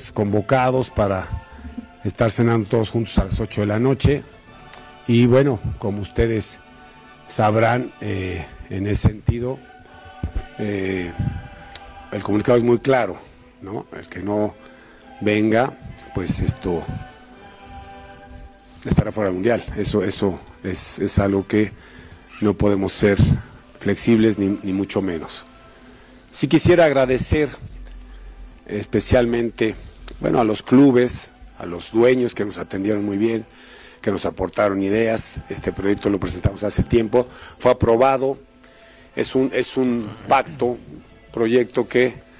pues convocados para estar cenando todos juntos a las 8 de la noche. Y bueno, como ustedes sabrán, en ese sentido, el comunicado es muy claro, ¿no? El que no venga, pues esto estará fuera del Mundial. Eso es algo que no podemos ser flexibles ni mucho menos. Sí quisiera agradecer especialmente, bueno, a los clubes, a los dueños que nos atendieron muy bien, que nos aportaron ideas. Este proyecto lo presentamos hace tiempo, fue aprobado, es un pacto, proyecto que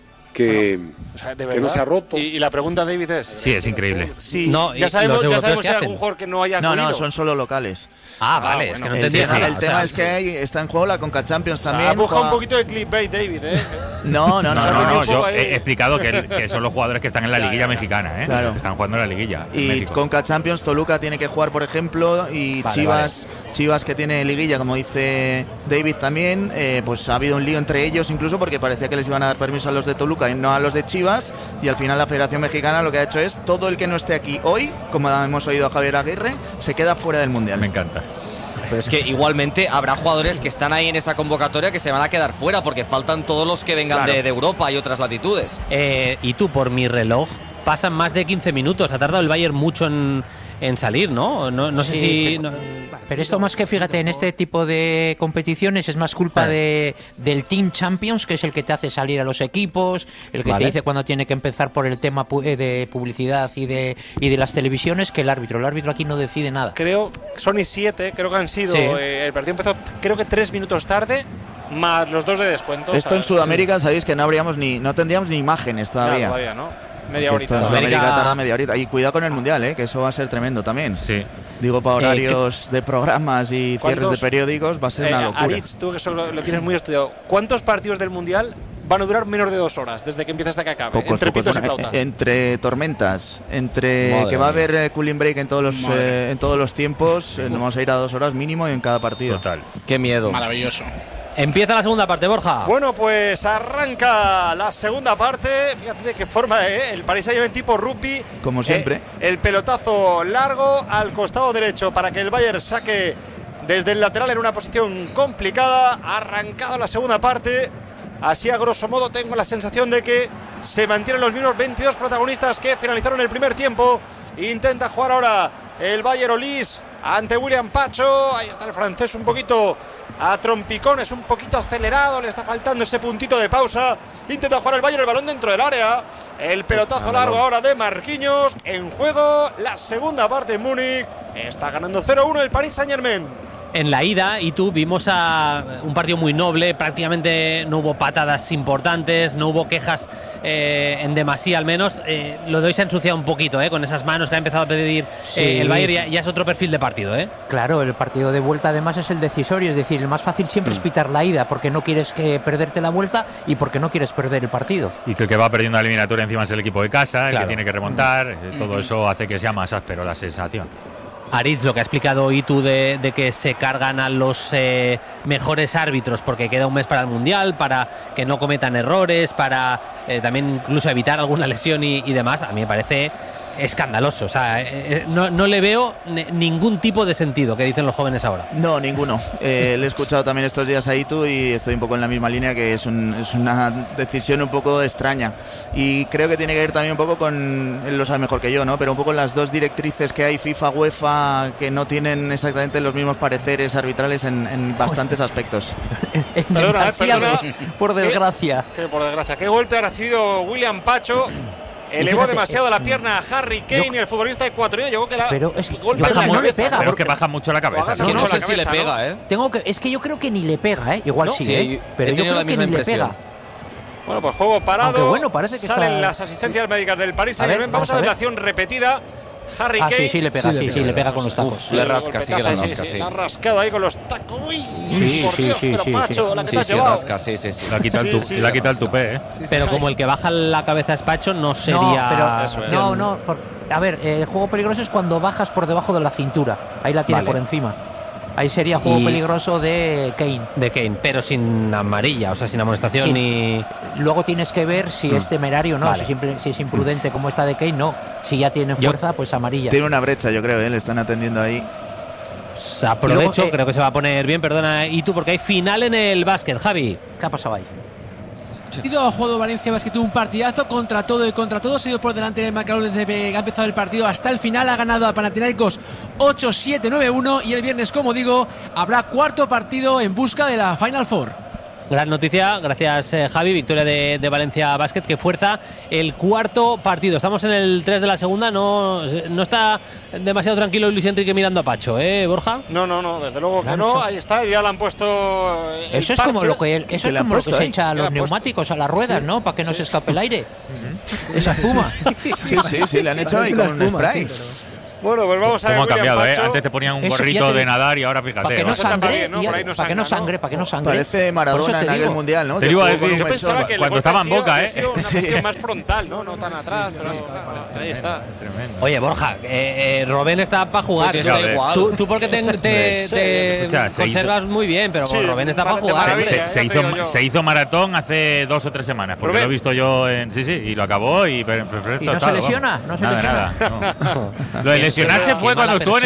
no se ha roto. Y la pregunta, David, es... Sí, es increíble. Sí, no, ya sabemos si hay hacen algún jugador que no haya acudido. No, son solo locales. Vale, es que no entendía nada. El tema es que está en juego la Conca Champions también. Ha buscado un poquito de clickbait, David, ¿eh? No, yo he explicado que son los jugadores que están en la liguilla mexicana, ¿eh? Claro. Que están jugando en la liguilla. Y Conca Champions, Toluca tiene que jugar, por ejemplo, y Chivas que tiene liguilla, como dice David también, pues ha habido un lío entre ellos incluso porque parecía que les iban a dar permiso a los de Toluca y no a los de Chivas, y al final la Federación Mexicana lo que ha hecho es todo el que no esté aquí hoy, como hemos oído a Javier Aguirre, se queda fuera del Mundial. Me encanta. Pero es que igualmente habrá jugadores que están ahí en esa convocatoria que se van a quedar fuera porque faltan todos los que vengan de Europa y otras latitudes. Y tú, por mi reloj, pasan más de 15 minutos. Ha tardado el Bayern mucho en salir, ¿no? No sé si... No... Pero esto más que, fíjate, en este tipo de competiciones es más culpa del Team Champions, que es el que te hace salir a los equipos, el que te dice cuando tiene que empezar por el tema de publicidad y de las televisiones, que el árbitro. El árbitro aquí no decide nada. Creo, Sony 7, creo que han sido... el partido empezó, creo que 3 minutos tarde, más los 2 de descuento. Esto en Sudamérica, sabéis que no tendríamos ni imágenes todavía. Todavía, ¿no? Media horita. En Sudamérica tarda media horita. Y cuidado con el Mundial, que eso va a ser tremendo también. Sí. Digo, para horarios de programas y cierres de periódicos va a ser una locura. Aritz, tú que eso lo tienes muy estudiado, ¿cuántos partidos del Mundial van a durar menos de 2 horas desde que empieza hasta que acabe? Entre pitos y flautas. Entre tormentas, entre que va a haber cooling break en todos los tiempos, nos vamos a ir a 2 horas mínimo en cada partido. Total. Qué miedo. Maravilloso. Empieza la segunda parte, Borja. Bueno, pues arranca la segunda parte. Fíjate de qué forma, el Paris Saint-Germain tipo rugby. Como siempre. El pelotazo largo al costado derecho para que el Bayern saque desde el lateral en una posición complicada. Arrancado la segunda parte. Así a grosso modo tengo la sensación de que se mantienen los mismos 22 protagonistas que finalizaron el primer tiempo. Intenta jugar ahora el Bayern Olis ante William Pacho. Ahí está el francés un poquito a trompicones, un poquito acelerado, le está faltando ese puntito de pausa. Intenta jugar el Bayern, el balón dentro del área. El pelotazo largo ahora de Marquinhos. En juego la segunda parte en Múnich. Está ganando 0-1 el Paris Saint-Germain. En la ida, y tú, vimos a un partido muy noble. Prácticamente no hubo patadas importantes, no hubo quejas en demasía al menos. Lo de hoy se ha ensuciado un poquito, con esas manos que ha empezado a pedir el Bayern. Ya es otro perfil de partido, Claro, el partido de vuelta además es el decisorio, es decir, el más fácil siempre es pitar la ida, porque no quieres perderte la vuelta y porque no quieres perder el partido. Y que el que va perdiendo la eliminatoria encima es el equipo de casa, el que tiene que remontar. Todo eso hace que sea más áspero la sensación. Aritz, lo que ha explicado Itu de que se cargan a los mejores árbitros porque queda un mes para el Mundial, para que no cometan errores, para también incluso evitar alguna lesión y demás, a mí me parece escandaloso. O sea, no le veo ningún tipo de sentido que dicen los jóvenes ahora. No, ninguno. Le he escuchado también estos días a Itu y estoy un poco en la misma línea, que es una decisión un poco extraña. Y creo que tiene que ver también un poco con, él lo sabe mejor que yo, ¿no? Pero un poco las dos directrices que hay, FIFA, UEFA, que no tienen exactamente los mismos pareceres arbitrales en bastantes aspectos. Perdona. Por desgracia. Por desgracia. ¿Qué golpe ha recibido William Pacho? Elevó demasiado la pierna a Harry Kane, el futbolista ecuatoriano. Llegó que pero es que golpe no le pega. Pero es que baja mucho la cabeza. Es que no sé si le pega, Es que yo creo que ni le pega, Igual ¿no? Sí, pero yo creo que ni le pega. Bueno, pues juego parado. Aunque bueno, parece que salen las asistencias médicas del Paris Saint-Germain. Vamos a ver la acción repetida. Harry Kane. Sí, le pega, le pega con los tacos. Le rasca, sí que la rasca, sí. Ha rascado ahí con los tacos. Uy, por Dios, pero Pacho, la que te has llevado. Rasca, sí. Le ha quitado el tupé, Pero como el que baja la cabeza es Pacho, no sería... No, a ver, el juego peligroso es cuando bajas por debajo de la cintura. Ahí la tiene por encima. Ahí sería juego peligroso de Kane. De Kane, pero sin amarilla, o sea, sin amonestación sí. ni... Luego tienes que ver si es temerario o no, vale. si es imprudente como esta de Kane, no. Si ya tiene fuerza, pues amarilla. Tiene una brecha, yo creo, le están atendiendo ahí. Pues aprovecho, creo que se va a poner bien, perdona, y tú, porque hay final en el básquet, Javi. ¿Qué ha pasado ahí? Ha jugado Valencia Basket, tuvo un partidazo contra todo y contra todo, se ha ido por delante del marcador desde que ha empezado el partido hasta el final, ha ganado a Panathinaikos 8-7-9-1 y el viernes, como digo, habrá cuarto partido en busca de la Final Four. Gran noticia, gracias Javi, victoria de Valencia Basket que fuerza el cuarto partido. Estamos en el 3 de la segunda, no está demasiado tranquilo Luis Enrique mirando a Pacho, Borja. No, desde luego que no, ahí está, ya le han puesto el eso es parche. como lo que se echa a los neumáticos, a las ruedas, ¿no? Para que no se escape el aire. Esa espuma. Sí, le han hecho ahí con un spray. Bueno, pues vamos a ver. ¿Cómo ha cambiado, Pacho? Antes te ponían un gorrito de nadar y ahora fíjate. Para que no sangre, para que no sangre. Parece Maradona en aquel mundial, ¿no? Te iba a decir, yo pensaba que cuando estaba en Boca, una cuestión más frontal, no tan atrás, pero ahí está. Tremendo. Oye, Borja, Robben está para jugar. Pues está igual. Tú porque te conservas muy bien, pero Robben está para jugar. Se hizo maratón hace 2 o 3 semanas, porque lo he visto yo en... Sí, y lo acabó y perfecto. ¿Y no se lesiona? Nada. Lo de lesionarse fue cuando estuvo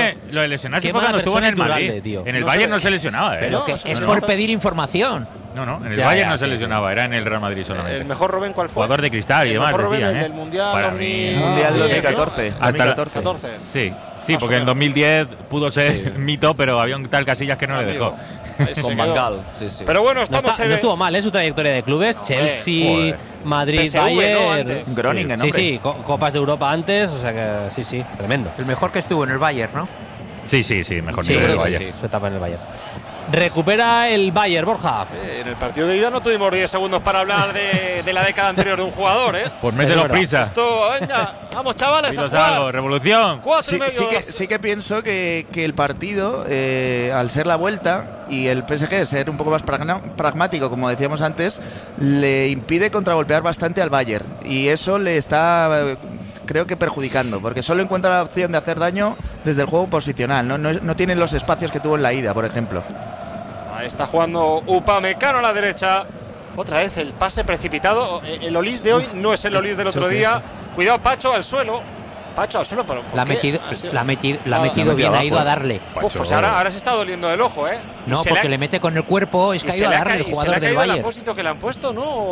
en el Madrid. En el Bayern no se lesionaba. Pero es por pedir información. No, en el Bayern no se lesionaba, era en el Real Madrid solamente. ¿El mejor Robben cuál fue? Jugador de cristal y demás. El mejor Robben, decían, el del Mundial Para mí, Mundial 2014. Hasta 2014. Sí, porque en 2010 pudo ser mito, pero había un tal Casillas que no le dejó. Con Bangal. Sí. Pero bueno, estamos no estuvo mal, su trayectoria de clubes. Chelsea, Madrid, Bayern. Groningen, hombre. Sí, Copas de Europa antes, o sea que sí, tremendo. El mejor que estuvo en el Bayern, ¿no? Sí, mejor nivel del Bayern. Sí, su etapa en el Bayern. Recupera el Bayern, Borja. En el partido de ida no tuvimos 10 segundos para hablar de la década anterior de un jugador, Pues mételo prisa. Esto, venga, vamos chavales, a jugar. Algo, revolución. 4 y medio. Sí que pienso que el partido, al ser la vuelta y el PSG ser un poco más pragmático, como decíamos antes, le impide contragolpear bastante al Bayern. Y eso le está... creo que perjudicando, porque solo encuentra la opción de hacer daño desde el juego posicional, no tienen los espacios que tuvo en la ida, por ejemplo. Ahí está jugando Upamecano a la derecha, otra vez el pase precipitado. El Olís de hoy no es el Olís del otro día. Cuidado, Pacho al suelo, pero la ha metido bien, ha ido a darle. Pues ahora se está doliendo del ojo, No, porque le mete con el cuerpo, es que ha ido a darle el jugador del Bayern. El apósito que le han puesto,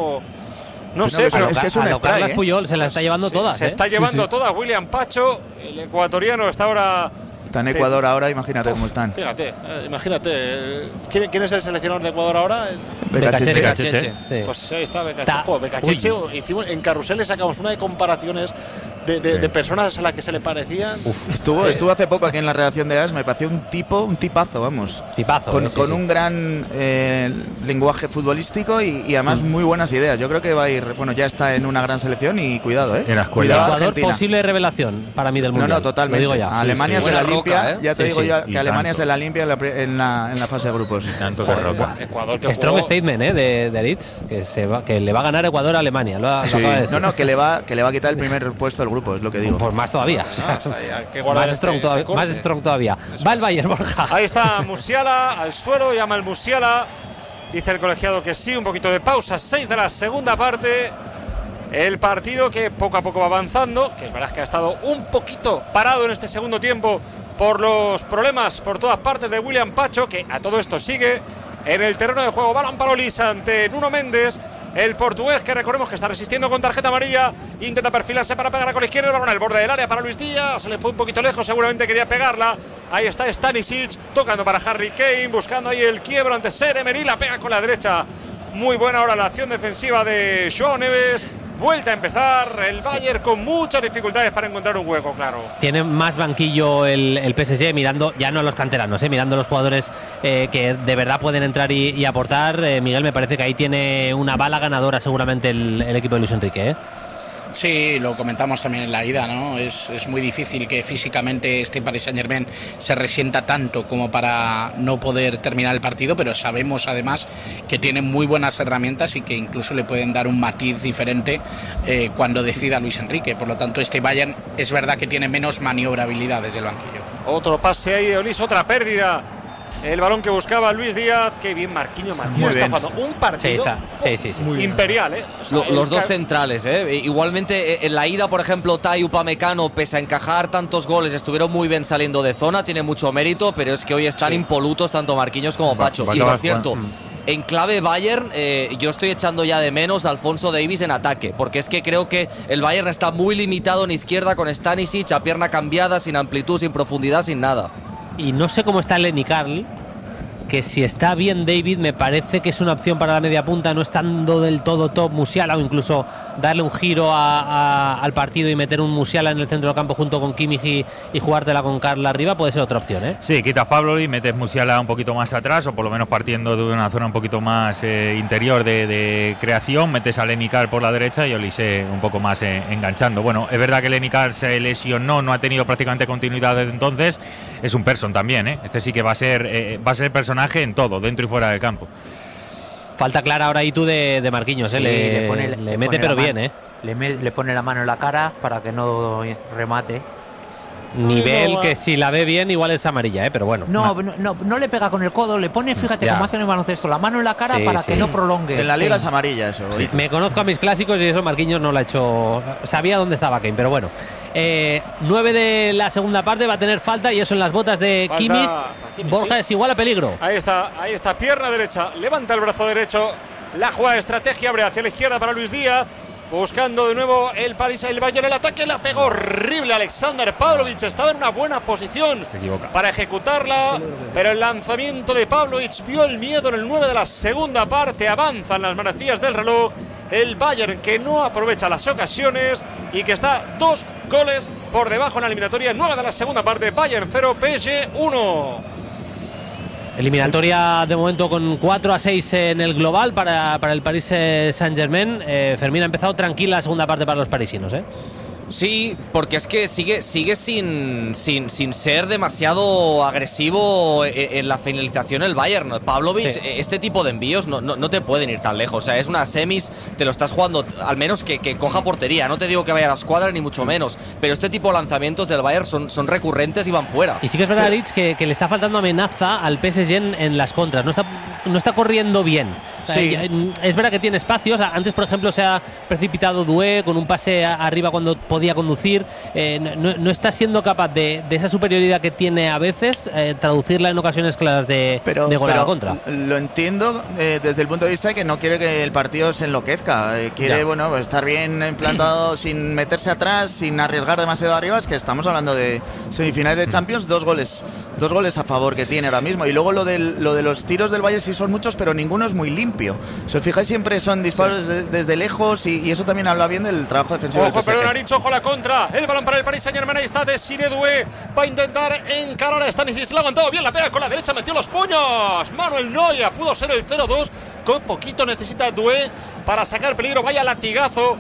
no sé, pero es que es un Carlos Puyol se la está llevando todas. Se está llevando todas. William Pacho, el ecuatoriano, está ahora. Está en Ecuador ahora, imagínate cómo están. Fíjate, imagínate. ¿Quién es el seleccionador de Ecuador ahora? Becacheche. Pues ahí está Becacheche. En Carrusel le sacamos una de comparaciones de personas a las que se le parecían. Estuvo hace poco aquí en la redacción de AS, me pareció un tipazo, vamos. Tipazo. Con un gran lenguaje futbolístico y además muy buenas ideas. Yo creo que va a ir, ya está en una gran selección y cuidado, En la escuela. Jugador posible revelación para mí del Mundial. No, totalmente. Lo digo ya. Alemania se la limpia, ya te digo yo que Alemania tanto. se la limpia en la fase de grupos. Tanto de roca. Ecuador que Strong statement de Aritz, que le va a ganar Ecuador a Alemania. Lo acaba de decir. No, que le va a quitar el primer puesto del grupo, es lo que digo. Pues más todavía. Más strong todavía. Va el Bayern, Borja. Ahí está Musiala al suelo, llama el Musiala. Dice el colegiado que sí, un poquito de pausa. 6 de la segunda parte. El partido que poco a poco va avanzando, que es verdad que ha estado un poquito parado en este segundo tiempo por los problemas por todas partes de William Pacho, que a todo esto sigue en el terreno de juego. Balón para Olís ante Nuno Méndez, el portugués, que recordemos que está resistiendo con tarjeta amarilla, intenta perfilarse para pegar con la izquierda, el balón al borde del área para Luis Díaz, se le fue un poquito lejos, seguramente quería pegarla. Ahí está Stanisic, tocando para Harry Kane, buscando ahí el quiebro ante Ser Emery, la pega con la derecha. Muy buena ahora la acción defensiva de Joao Neves. Vuelta a empezar el Bayern con muchas dificultades para encontrar un hueco, claro. Tiene más banquillo el PSG, mirando ya no a los canteranos, mirando a los jugadores que de verdad pueden entrar y aportar. Miguel, me parece que ahí tiene una bala ganadora seguramente el equipo de Luis Enrique, Sí, lo comentamos también en la ida, ¿no? Es muy difícil que físicamente este Paris Saint-Germain se resienta tanto como para no poder terminar el partido, pero sabemos además que tiene muy buenas herramientas y que incluso le pueden dar un matiz diferente cuando decida Luis Enrique. Por lo tanto, este Bayern es verdad que tiene menos maniobrabilidad desde el banquillo. Otro pase ahí de Olís, otra pérdida El balón que buscaba Luis Díaz. Qué bien Marquinhos está jugando un partido imperial, O sea, los dos centrales, Igualmente en la ida, por ejemplo, Tai Upamecano, pese a encajar tantos goles, estuvieron muy bien saliendo de zona, tiene mucho mérito, pero es que hoy están impolutos tanto Marquinhos como Pacho. Y por cierto, en clave Bayern, yo estoy echando ya de menos a Alphonso Davies en ataque, porque es que creo que el Bayern está muy limitado en izquierda con Stanisic, a pierna cambiada, sin amplitud, sin profundidad, sin nada. Y no sé cómo está Lenny Karl, que si está bien David, me parece que es una opción para la media punta, no estando del todo top Musiala, o incluso darle un giro al partido y meter un Musiala en el centro del campo junto con Kimmich y jugártela con Karl arriba, puede ser otra opción, Sí, quitas Pablo y metes Musiala un poquito más atrás, o por lo menos partiendo de una zona un poquito más interior de creación, metes a Lenny Karl por la derecha y Olise un poco más enganchando. Bueno, es verdad que Lenny Karl se lesionó, no ha tenido prácticamente continuidad desde entonces, es un person también, Este sí que va a ser personaje en todo, dentro y fuera del campo. Falta clara ahora y tú de Marquinhos, le mete pero bien, Le pone la mano en la cara para que no remate. Nivel que si la ve bien igual es amarilla, pero bueno. No le pega con el codo, le pone, fíjate como hacen en el baloncesto, la mano en la cara para que no prolongue. En la liga es amarilla eso. Me conozco a mis clásicos y eso Marquinhos no lo ha hecho. Sabía dónde estaba Kane, pero bueno. 9 de la segunda parte, va a tener falta y eso en las botas de Kimmich. Borja es igual a peligro. Ahí está, pierna derecha, levanta el brazo derecho, la jugada de estrategia, abre hacia la izquierda para Luis Díaz. Buscando de nuevo el Bayern, el ataque, la pegó horrible Alexander Pavlovic, estaba en una buena posición para ejecutarla, pero el lanzamiento de Pavlovic vio el miedo en el 9 de la segunda parte, avanzan las manecillas del reloj, el Bayern que no aprovecha las ocasiones y que está 2 goles por debajo en la eliminatoria, 9 de la segunda parte, Bayern 0, PSG 1. Eliminatoria de momento con 4-6 en el global para el Paris Saint-Germain. Fermín, ha empezado tranquila la segunda parte para los parisinos, Sí, porque es que sigue sin ser demasiado agresivo en la finalización el Bayern. Pavlovic, este tipo de envíos no te pueden ir tan lejos. O sea, es una semis, te lo estás jugando, al menos que coja portería. No te digo que vaya a la escuadra ni mucho menos, pero este tipo de lanzamientos del Bayern son recurrentes y van fuera. Y sí que es verdad, Rich, que le está faltando amenaza al PSG en las contras. No está corriendo bien. O sea, es verdad que tiene espacios. Antes, por ejemplo, se ha precipitado Doué con un pase arriba cuando podía conducir. No está siendo capaz de esa superioridad que tiene a veces, traducirla en ocasiones claras de gol a la contra. Lo entiendo desde el punto de vista de que no quiere que el partido se enloquezca. Quiere estar bien plantado sin meterse atrás, sin arriesgar demasiado arriba. Es que estamos hablando de semifinales de Champions, 2 goles a favor que tiene ahora mismo. Y luego lo de los tiros del Bayern sí son muchos, pero ninguno es muy limpio. Si os fijáis, siempre son disparos desde lejos y eso también habla bien del trabajo defensivo. Ojo, perdón, Aritz, ojo la contra. El balón para el Paris Saint-Germain. Ahí está Desiré Doué. Va a intentar encarar a Stanisic. La ha aguantado bien, la pega con la derecha, metió los puños. Manuel Neuer pudo ser el 0-2. Con poquito necesita Doué para sacar peligro. Vaya latigazo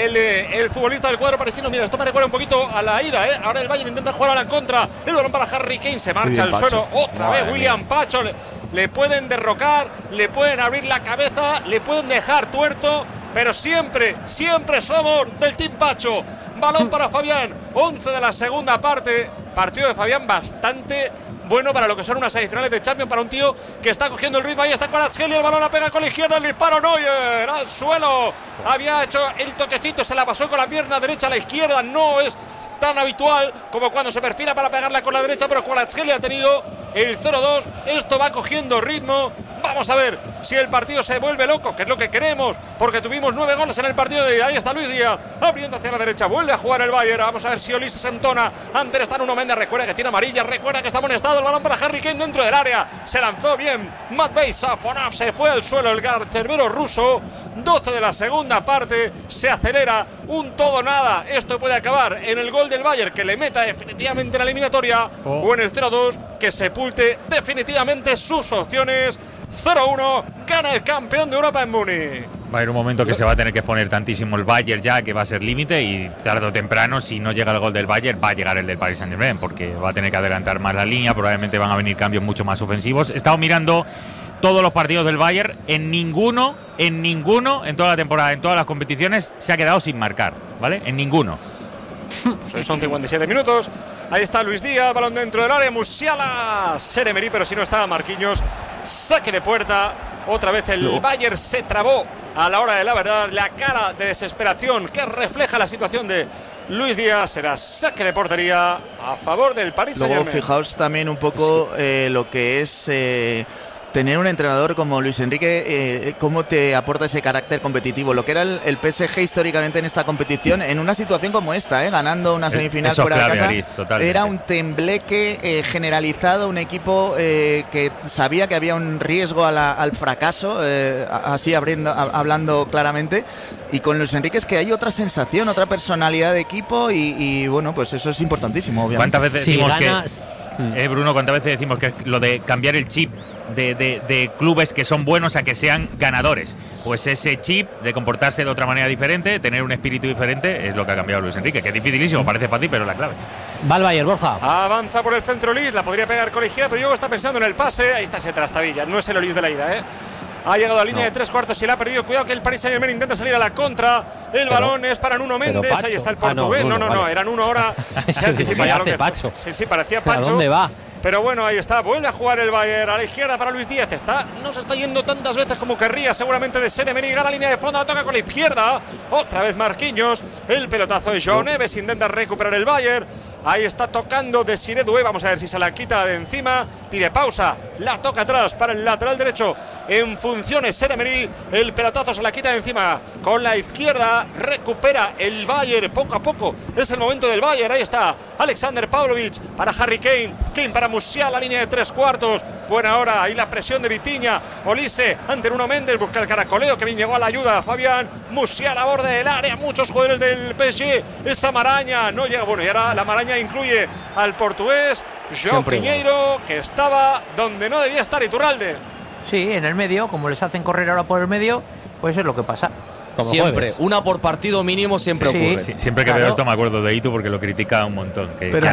el futbolista del cuadro parisino. Mira, esto me recuerda un poquito a la ida, Ahora el Bayern intenta jugar a la contra. El balón para Harry Kane, se marcha al suelo otra vez. William Pacho le pueden derrocar, le pueden abrir la cabeza, le pueden dejar tuerto, pero siempre somos del Team Pacho. Balón para Fabián, 11 de la segunda parte. Partido de Fabián bastante bueno para lo que son unas semifinales de Champions, para un tío que está cogiendo el ritmo. Ahí está Kvaratskhelia, el balón la pega con la izquierda, el disparo, Neuer al suelo. Había hecho el toquecito, se la pasó con la pierna derecha a la izquierda, no es tan habitual como cuando se perfila para pegarla con la derecha, pero Kvaratskhelia ha tenido el 0-2. Esto va cogiendo ritmo. Vamos a ver si el partido se vuelve loco, que es lo que queremos, porque tuvimos 9 goles en el partido de ahí está Luis Díaz, abriendo hacia la derecha, vuelve a jugar el Bayern. Vamos a ver si Olise se entona. Antes está Nuno Méndez, recuerda que tiene amarilla, recuerda que está amonestado. El balón para Harry Kane dentro del área, se lanzó bien Matvei Safonov, se fue al suelo el cerbero ruso. 12 de la segunda parte, se acelera, un todo nada. Esto puede acabar en el gol del Bayern, que le meta definitivamente en la eliminatoria, o en el 0-2, que sepulte definitivamente sus opciones. 0-1, gana el campeón de Europa en Múnich. Va a haber un momento que se va a tener que exponer tantísimo el Bayern ya, que va a ser límite, y tarde o temprano, si no llega el gol del Bayern, va a llegar el del Paris Saint-Germain, porque va a tener que adelantar más la línea, probablemente van a venir cambios mucho más ofensivos. He estado mirando todos los partidos del Bayern, en ninguno, en toda la temporada, en todas las competiciones, se ha quedado sin marcar, ¿vale? En ninguno. Pues son 57 minutos. Ahí está Luis Díaz, balón dentro del área, Musiala, Ser Emery, pero si no estaba Marquinhos, saque de puerta. Otra vez el Bayern se trabó a la hora de la verdad. La cara de desesperación que refleja la situación de Luis Díaz será saque de portería a favor del Paris Saint-Germain. Luego fijaos también un poco lo que es tener un entrenador como Luis Enrique, cómo te aporta ese carácter competitivo. Lo que era el PSG históricamente en esta competición, en una situación como esta, ganando una semifinal fuera de casa, Ariz, era un tembleque generalizado, un equipo que sabía que había un riesgo al fracaso, así hablando claramente. Y con Luis Enrique es que hay otra sensación, otra personalidad de equipo y bueno, pues eso es importantísimo, obviamente. ¿Cuántas veces decimos que, Bruno, cuántas veces decimos que lo de cambiar el chip de clubes que son buenos a que sean ganadores? Pues ese chip de comportarse de otra manera diferente, tener un espíritu diferente, es lo que ha cambiado Luis Enrique, que es dificilísimo, parece fácil, pero es la clave. Va el Bayern, Borja. Avanza por el centro Lis, la podría pegar Colegial, pero Diego está pensando en el pase. Ahí está ese trastabilla, no es el Olis de la ida, Ha llegado a la línea de 3/4 y la ha perdido. Cuidado que el Paris Saint-Germain intenta salir a la contra. El balón es para Nuno Méndez. Ahí está el portugués. No, era Nuno ahora. Se anticipa ya lo que Pacho. Sí, parecía Pacho. ¿A dónde va? Pero bueno, ahí está, vuelve a jugar el Bayern a la izquierda para Luis Díaz. No se está yendo tantas veces como querría, seguramente, de Ser Emery. Gana la línea de fondo, la toca con la izquierda. Otra vez Marquinhos. El pelotazo de João Neves, intenta recuperar el Bayern. Ahí está tocando Desiré Doué. Vamos a ver si se la quita de encima. Pide pausa, la toca atrás para el lateral derecho. En funciones Ser Emery. El pelotazo se la quita de encima con la izquierda. Recupera el Bayern poco a poco. Es el momento del Bayern. Ahí está Alexander Pavlovic para Harry Kane. Kane para Musiala, la línea de 3/4. Buena hora. Ahí la presión de Vitinha. Olise ante Nuno Méndez. Busca el caracoleo. Que bien llegó a la ayuda. Fabián. Musiala a borde del área. Muchos jugadores del PSG. Esa maraña no llega. Bueno, y ahora la maraña incluye al portugués João Pinheiro, que estaba donde no debía estar, Iturralde. Sí, en el medio, como les hacen correr ahora por el medio, pues es lo que pasa. Como siempre, una por partido mínimo siempre ocurre. Sí, siempre que veo esto me acuerdo de Itu porque lo critica un montón. Pero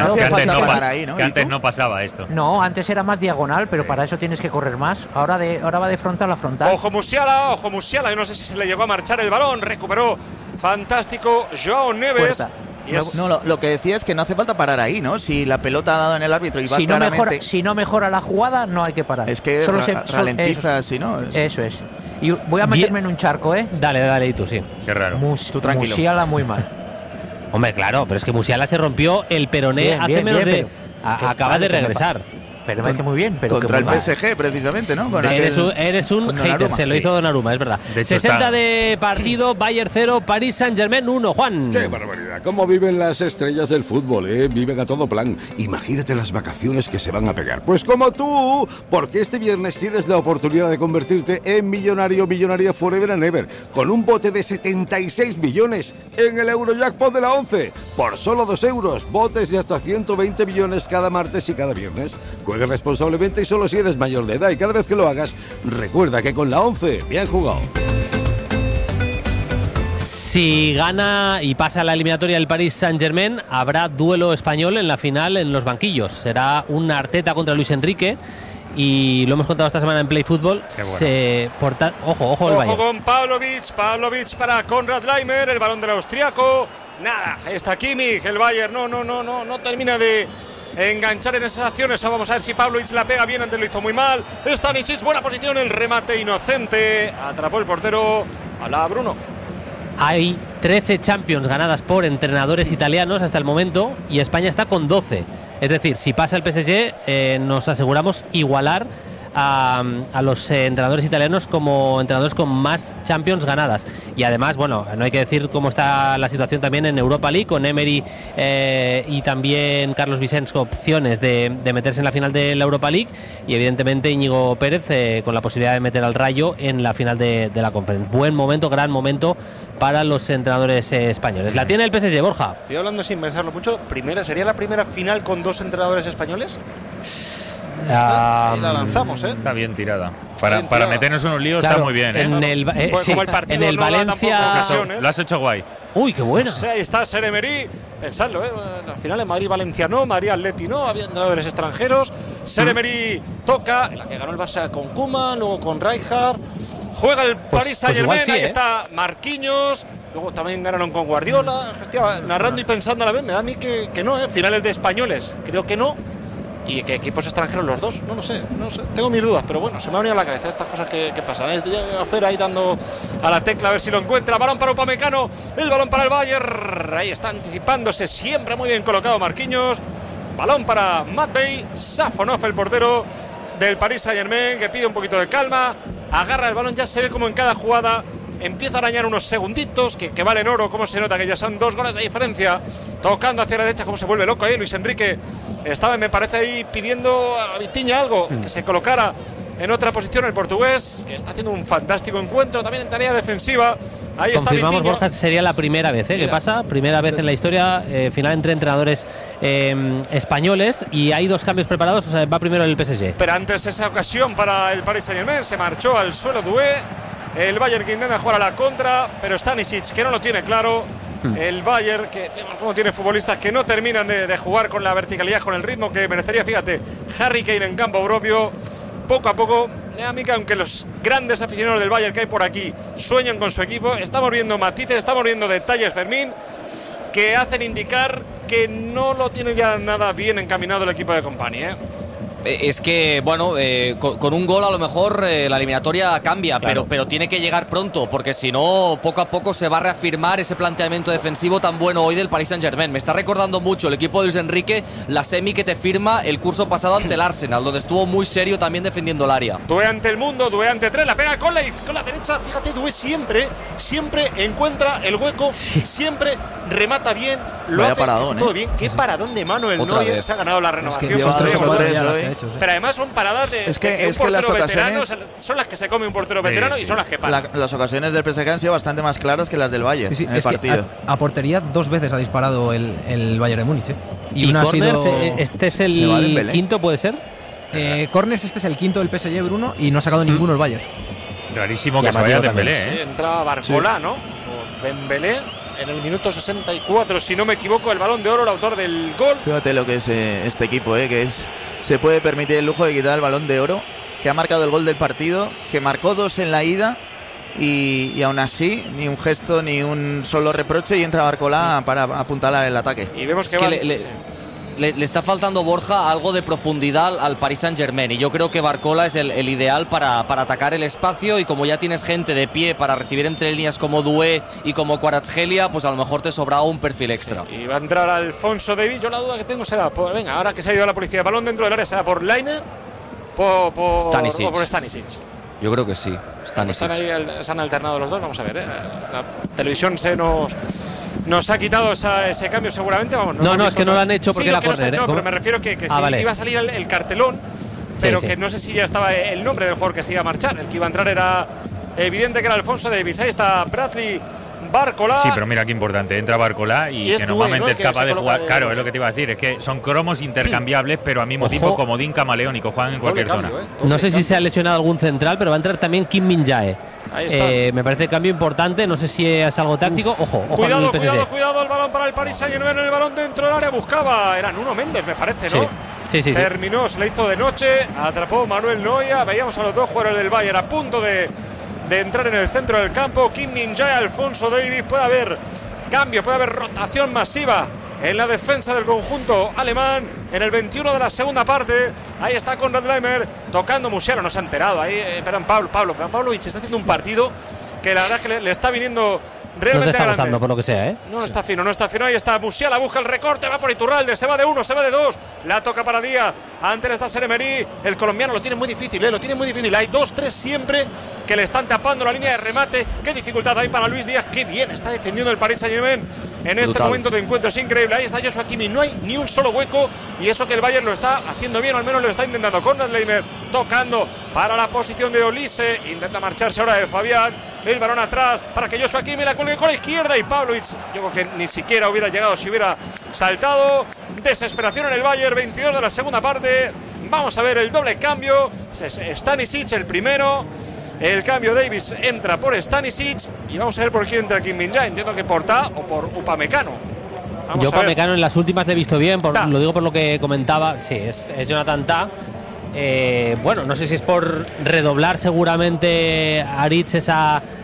antes no pasaba esto. No, antes era más diagonal, pero para eso tienes que correr más. Ahora va de frontal a frontal. Ojo Musiala. Yo no sé si se le llegó a marchar el balón. Recuperó fantástico João Neves. Lo que decía es que no hace falta parar ahí, ¿no? Si la pelota ha dado en el árbitro y va claramente... si no mejora la jugada, no hay que parar. Es que ralentiza así, ¿no? Eso es. Y voy a meterme en un charco, Dale, y tú, sí. Qué raro. Tú tranquilo. Musiala muy mal. Hombre, claro, pero es que Musiala se rompió el peroné hace menos de... Acaba de regresar. Pero me parece muy bien. Pero contra el PSG, precisamente, ¿no? Eres un hater, se lo hizo Donnarumma, es verdad. 60 de partido, Bayern 0, Paris Saint-Germain 1, Juan. ¡Qué barbaridad! ¿Cómo viven las estrellas del fútbol, Viven a todo plan. Imagínate las vacaciones que se van a pegar. Pues como tú, porque este viernes tienes la oportunidad de convertirte en millonaria forever and ever, con un bote de 76 millones en el Eurojackpot de la 11. Por solo 2 euros, botes de hasta 120 millones cada martes y cada viernes. Juegue responsablemente y solo si eres mayor de edad, y cada vez que lo hagas, recuerda que con la 11, bien jugado. Si gana y pasa la eliminatoria del Paris Saint-Germain, habrá duelo español en la final en los banquillos. Será un Arteta contra Luis Enrique. Y lo hemos contado esta semana en Play Football. Bueno. Ojo el Bayern. Con Pavlovic para Konrad Laimer, el balón del austriaco. Nada, está Kimmich, el Bayern no termina de enganchar en esas acciones. Vamos a ver si Pavlovic la pega bien, antes lo hizo muy mal. Stanisic, buena posición, el remate inocente. Atrapó el portero a la Bruno. Hay 13 Champions ganadas por entrenadores italianos hasta el momento y España está con 12. Es decir, si pasa el PSG, nos aseguramos igualar a los entrenadores italianos como entrenadores con más Champions ganadas. Y además, bueno, no hay que decir cómo está la situación también en Europa League, con Emery y también Carlos Vicens con opciones de meterse en la final de la Europa League, y evidentemente Íñigo Pérez con la posibilidad de meter al Rayo en la final de la Conference. Buen momento, gran momento para los entrenadores españoles. ¿La tiene el PSG, Borja? Estoy hablando sin pensarlo mucho. ¿Sería la primera final con 2 entrenadores españoles? La lanzamos, Está bien tirada. Para meternos en un lío, claro, está muy bien, En el, como el partido en el Valencia lo has hecho guay. Uy, qué bueno. Pues ahí está Ser Emery. Pensadlo, al final en Madrid-Valencia no, Madrid-Atleti no, había entrenadores extranjeros. Ser Emery toca, en la que ganó el Barça con Koeman, luego con Rijkaard. Juega el Paris Saint-Germain, ahí está Marquinhos. luego también ganaron con Guardiola. Hostia, narrando y pensando a la vez, me da a mí que no, finales de españoles, creo que no. Y que equipos extranjeros los dos, no lo sé, tengo mis dudas, pero bueno, se me ha venido a la cabeza estas cosas que pasan. Es Fer ahí dando a la tecla a ver si lo encuentra. Balón para Upamecano, el balón para el Bayern. Ahí está anticipándose, siempre muy bien colocado Marquinhos. Balón para Matvei Safonov, el portero del Paris Saint-Germain, que pide un poquito de calma, agarra el balón, ya se ve como en cada jugada empieza a arañar unos segunditos que valen oro. Como se nota que ya son 2 goles de diferencia, tocando hacia la derecha, como se vuelve loco ahí Luis Enrique. Estaba, me parece, ahí pidiendo a Vitinha algo, que se colocara en otra posición el portugués, que está haciendo un fantástico encuentro también en tarea defensiva. Ahí confirmamos, está Vitinha. Borja, sería la primera vez que pasa, primera vez en la historia, final entre entrenadores españoles, y hay 2 cambios preparados. O sea, va primero el PSG. Pero antes esa ocasión para el Paris Saint-Germain, se marchó al suelo Doué. El Bayern que intenta jugar a la contra, pero Stanisic que no lo tiene claro. El Bayern, que vemos cómo tiene futbolistas que no terminan de jugar con la verticalidad, con el ritmo que merecería, fíjate, Harry Kane en campo propio. Poco a poco, a mí que aunque los grandes aficionados del Bayern que hay por aquí sueñan con su equipo, estamos viendo matices, estamos viendo detalles, Fermín, que hacen indicar que no lo tiene ya nada bien encaminado el equipo de Company, Es que, bueno, con un gol a lo mejor la eliminatoria cambia, claro. pero tiene que llegar pronto, porque si no, poco a poco se va a reafirmar ese planteamiento defensivo tan bueno hoy del Paris Saint-Germain. Me está recordando mucho el equipo de Luis Enrique, la semi que te firma el curso pasado ante el Arsenal, donde estuvo muy serio también defendiendo el área. Doué ante el mundo, Doué ante 3, la pega con la derecha. Fíjate, Doué siempre encuentra el hueco, siempre remata bien, lo hace todo bien. Qué paradón de mano el Neuer, se ha ganado la renovación. Pero además son paradas de un portero veterano, son las que se come un portero veterano y son las que paran. Las ocasiones del PSG han sido bastante más claras que las del Bayern en el partido. A portería 2 veces ha disparado el Bayern de Múnich. Y una corners, ha sido... ¿Este es el quinto, puede ser? Corners, este es el quinto del PSG, Bruno, y no ha sacado ninguno el Bayern. Rarísimo que se vaya Dembélé. Sí, entra Barcola, ¿no? Por Dembélé. En el minuto 64, si no me equivoco, el Balón de Oro, el autor del gol. Fíjate lo que es este equipo, que se puede permitir el lujo de quitar el Balón de Oro, que ha marcado el gol del partido, que marcó 2 en la ida y aún así ni un gesto ni un solo reproche, y entra Barcola para apuntalar el ataque. Y vemos que le está faltando, Borja, algo de profundidad al Paris Saint-Germain, y yo creo que Barcola es el ideal para atacar el espacio, y como ya tienes gente de pie para recibir entre líneas como Doué y como Kvaratskhelia, pues a lo mejor te sobraba un perfil extra. Y va a entrar Alphonso Davies. Yo la duda que tengo será venga, ahora que se ha ido a la policía de balón dentro del área, será por Lainer o por Stanisic. Yo creo que sí, Stanisic. Se han alternado los dos, vamos a ver. La televisión nos ha quitado ese cambio seguramente. Vamos, no, es que no lo han hecho porque la corner. Pero me refiero que sí, iba a salir el cartelón, pero que no sé si ya estaba el nombre del jugador que se iba a marchar. El que iba a entrar era evidente que era Alphonso Davies. Ahí está Bradley Barcola. Sí, pero mira qué importante, entra Barcola y que normalmente es capaz de jugar. Claro, es lo que te iba a decir, es que son cromos intercambiables, pero al mismo tiempo comodín camaleónico, juegan en cualquier zona. No sé si se ha lesionado algún central, pero va a entrar también Kim Min-jae. Me parece cambio importante, no sé si es algo táctico. Ojo, cuidado, el balón para el Paris Saint-Germain, el balón dentro del área, buscaba, era Nuno Méndez, me parece, ¿no? Sí. Terminó, se le hizo de noche, atrapó Manuel Neuer, veíamos a los dos jugadores del Bayern a punto de entrar en el centro del campo. Kim Min-jae, Alphonso Davies, puede haber cambio, puede haber rotación masiva en la defensa del conjunto alemán en el 21 de la segunda parte. Ahí está Konrad Laimer tocando. Musiala no se ha enterado. Ahí esperan Pavlovic está haciendo un partido que la verdad es que le está viniendo realmente no está grande. Gozando, por lo que sea, No está fino. Ahí está Musiala, busca el recorte, va por Iturralde, se va de 1, se va de 2, la toca para Díaz. Antes está Seremerí, el colombiano lo tiene muy difícil, Hay 2-3 siempre que le están tapando la línea de remate. Qué dificultad hay para Luis Díaz, qué bien está defendiendo el Paris Saint-Germain en este momento de encuentro, es increíble. Ahí está Joshua Kimmich, no hay ni un solo hueco, y eso que el Bayern lo está haciendo bien, o al menos lo está intentando. Konrad Laimer tocando para la posición de Olise, intenta marcharse ahora de Fabián, el balón atrás para que Joshua Kimmich la cuelgue con la izquierda, y Pavlovic, yo creo que ni siquiera hubiera llegado si hubiera saltado. Desesperación en el Bayern, 22 de la segunda parte. Vamos a ver el doble cambio. Stanisic el primero. El cambio, Davies entra por Stanisic. Y vamos a ver por quién entra Kim Min-jae. Entiendo que por Ta o por Upamecano. Yo Upamecano en las últimas le he visto bien, lo digo por lo que comentaba. Sí, es Jonathan Ta. Bueno, no sé si es por redoblar seguramente Aritz esa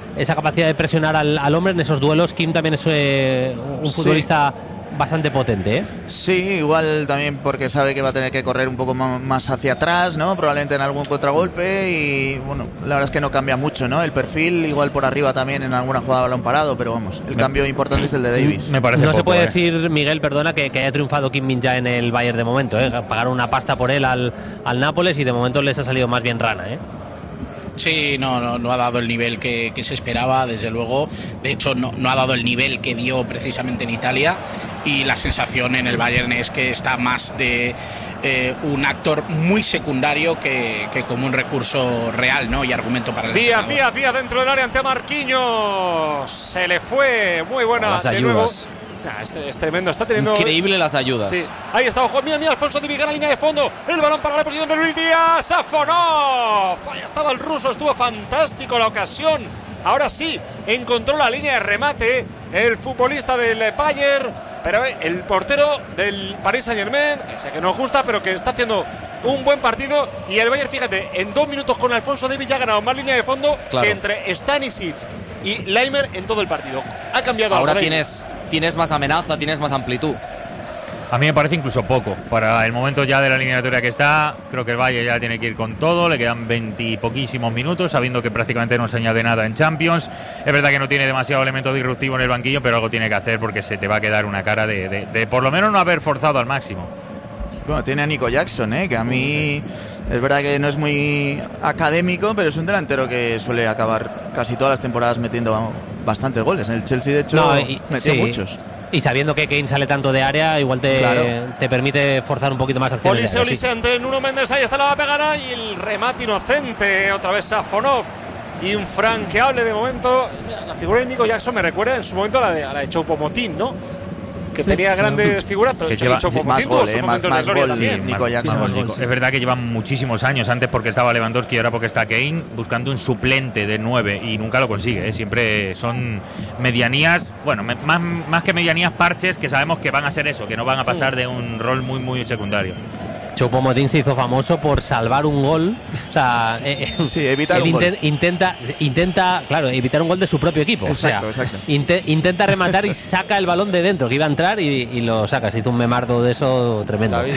esa capacidad de presionar al hombre en esos duelos. Kim también es un futbolista bastante potente, ¿eh? Sí, igual también porque sabe que va a tener que correr un poco más hacia atrás, ¿no? Probablemente en algún contragolpe y, bueno, la verdad es que no cambia mucho, ¿no? El perfil igual por arriba también en alguna jugada de balón parado, pero vamos, el cambio importante es el de Davis. Me parece no poco, se puede decir, Miguel, perdona, que haya triunfado Kim Min-jae en el Bayern de momento, ¿eh? Pagaron una pasta por él al Nápoles y de momento les ha salido más bien rana, ¿eh? Sí, no ha dado el nivel que se esperaba, desde luego. De hecho, no ha dado el nivel que dio precisamente en Italia. Y la sensación en el Bayern es que está más de un actor muy secundario que como un recurso real, ¿no? Y argumento para el Díaz dentro del área ante Marquinhos. Se le fue, muy buena de nuevo. O sea, es tremendo, está teniendo... Increíble las ayudas. Sí, ahí está, ojo, mira, Alfonso Davies gana línea de fondo, el balón para la posición de Luis Díaz, Safonov, ahí estaba el ruso, estuvo fantástico la ocasión, ahora sí, encontró la línea de remate, el futbolista del Bayern, pero el portero del Paris Saint-Germain, que sé que no gusta, pero que está haciendo un buen partido, y el Bayern, fíjate, en 2 minutos con Alfonso Davies ya ha ganado más línea de fondo que entre Stanisic y Leimer en todo el partido. Ha cambiado ahora tienes más amenaza, tienes más amplitud. A mí me parece incluso poco. Para el momento ya de la eliminatoria que está, creo que el Valle ya tiene que ir con todo. Le quedan 20 y poquísimos minutos, sabiendo que prácticamente no se añade nada en Champions. Es verdad que no tiene demasiado elemento disruptivo en el banquillo, pero algo tiene que hacer porque se te va a quedar una cara de por lo menos no haber forzado al máximo. Bueno, tiene a Nico Jackson, que a mí es verdad que no es muy académico, pero es un delantero que suele acabar casi todas las temporadas metiendo bastantes goles. En el Chelsea, de hecho, metió muchos. Y sabiendo que Kane sale tanto de área, igual te permite forzar un poquito más acciones. Olise ante Nuno Méndez, ahí está, la va a pegar y el remate inocente, otra vez Safonov, infranqueable de momento. La figura de Nico Jackson me recuerda en su momento a la de Choupo-Moting, ¿no? Que tenía grandes figuras, pero más gol también. Nico Jackson. Es verdad que llevan muchísimos años, antes porque estaba Lewandowski y ahora porque está Kane, buscando un suplente de 9 y nunca lo consigue, Siempre son medianías, bueno, más que medianías, parches que sabemos que van a ser eso, que no van a pasar de un rol muy, muy secundario. Choupo-Moting se hizo famoso por salvar un gol, o sea, evitar un gol. Intenta, claro, evitar un gol de su propio equipo. Exacto. Intenta rematar y saca el balón de dentro, que iba a entrar y lo saca. Se hizo un memardo de eso tremendo. La vida,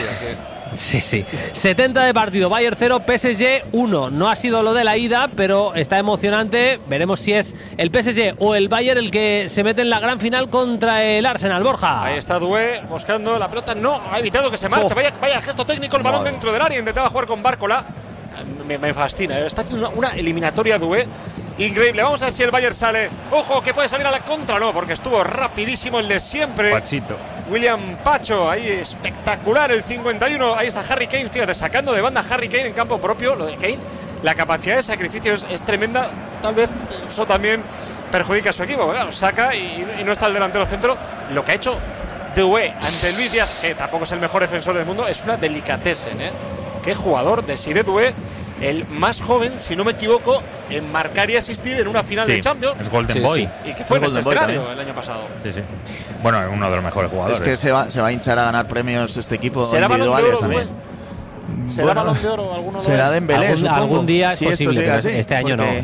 Sí. 70 de partido, Bayern 0, PSG 1. No ha sido lo de la ida, pero está emocionante. Veremos si es el PSG o el Bayern el que se mete en la gran final contra el Arsenal. Borja. Ahí está Doué buscando la pelota. No, ha evitado que se marche. Vaya el gesto técnico, el balón dentro del área. Intentaba jugar con Bárcola. Me fascina. Está haciendo una eliminatoria Doué increíble. Vamos a ver si el Bayern sale. Ojo, que puede salir a la contra. No, porque estuvo rapidísimo el de siempre. Pachito. William Pacho, ahí espectacular el 51. Ahí está Harry Kane, fíjate, sacando de banda Harry Kane en campo propio. Lo de Kane, la capacidad de sacrificio es tremenda. Tal vez eso también perjudica a su equipo. Claro, saca y no está el delantero centro. Lo que ha hecho Doué ante Luis Díaz, que tampoco es el mejor defensor del mundo, es una delicatessen, Qué jugador, Desiré Doué, el más joven, si no me equivoco, en marcar y asistir en una final de Champions. Es Golden Boy. Y que fue en este escenario el año pasado. Bueno, es uno de los mejores jugadores. Es que se va a hinchar a ganar premios este equipo individuales también. ¿Será Balón de Oro alguno? Será Dembélé, algún día es si posible, esto pero este año no.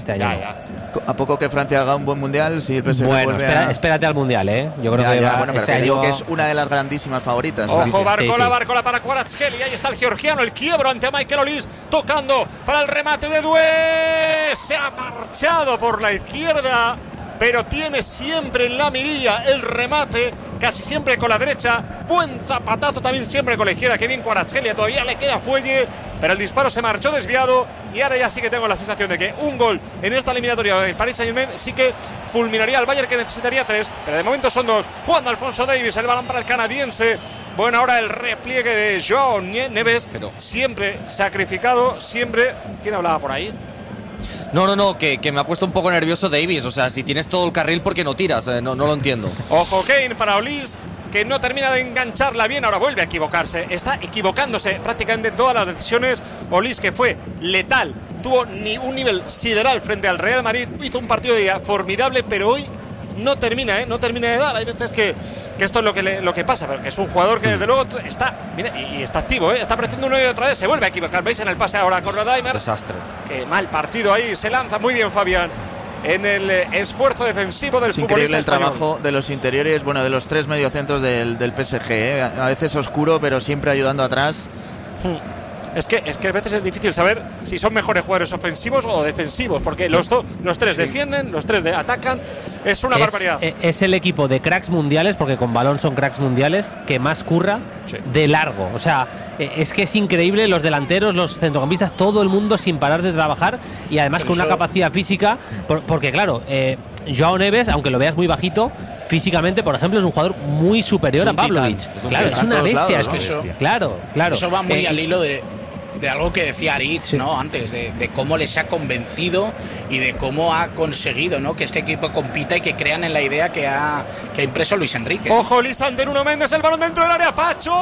A poco que Francia haga un buen mundial, si el PSG vuelve espérate al mundial, Yo creo pero que digo que es una de las grandísimas favoritas. Ojo, Bárcola para Kvaratskhelia. Ahí está el georgiano, el quiebro ante Michael Olise, tocando para el remate de Doué. Se ha marchado por la izquierda, pero tiene siempre en la mirilla el remate, casi siempre con la derecha. Buen zapatazo también siempre con la izquierda. Que bien Kvaratskhelia, todavía le queda fuelle, pero el disparo se marchó desviado. Y ahora ya sí que tengo la sensación de que un gol en esta eliminatoria del Paris Saint-Germain sí que fulminaría al Bayern, que necesitaría 3, pero de momento son 2. Jugando Alfonso Davies, el balón para el canadiense. Bueno, ahora el repliegue de Joao Neves, pero siempre sacrificado, siempre. ¿Quién hablaba por ahí? No, que me ha puesto un poco nervioso Davies. O sea, si tienes todo el carril, ¿por qué no tiras? No lo entiendo. Ojo, Kane para Olise, que no termina de engancharla bien. Ahora vuelve a equivocarse. Está equivocándose prácticamente en todas las decisiones. Olise, que fue letal, tuvo un nivel sideral frente al Real Madrid. Hizo un partido de día formidable, pero hoy no termina de dar. Hay veces que esto es lo que pasa, pero que es un jugador que desde luego está, mira, y está activo, está apareciendo una y otra vez, se vuelve a equivocar. Veis en el pase ahora con Rodaimer. Desastre. Qué mal partido ahí, se lanza muy bien Fabián. en el esfuerzo defensivo del futbolista increíble el español. trabajo de los interiores, bueno, de los 3 mediocentros del PSG, A veces oscuro, pero siempre ayudando atrás. Es que a veces es difícil saber si son mejores jugadores ofensivos o defensivos, porque los tres defienden, los tres atacan. Es una barbaridad. Es el equipo de cracks mundiales, porque con balón son cracks mundiales, que más curra de largo. O sea, es que es increíble, los delanteros, los centrocampistas, todo el mundo sin parar de trabajar y además con una capacidad física, porque claro, Joao Neves, aunque lo veas muy bajito, físicamente, por ejemplo, es un jugador muy superior a Pavlovic. Claro, es una bestia. Claro. Eso va muy al hilo de algo que decía Aritz, ¿no? Antes, de cómo les ha convencido y de cómo ha conseguido, ¿no?, que este equipo compita y que crean en la idea que ha impreso Luis Enrique. Ojo, Lisander, Nuno Méndez, el balón dentro del área.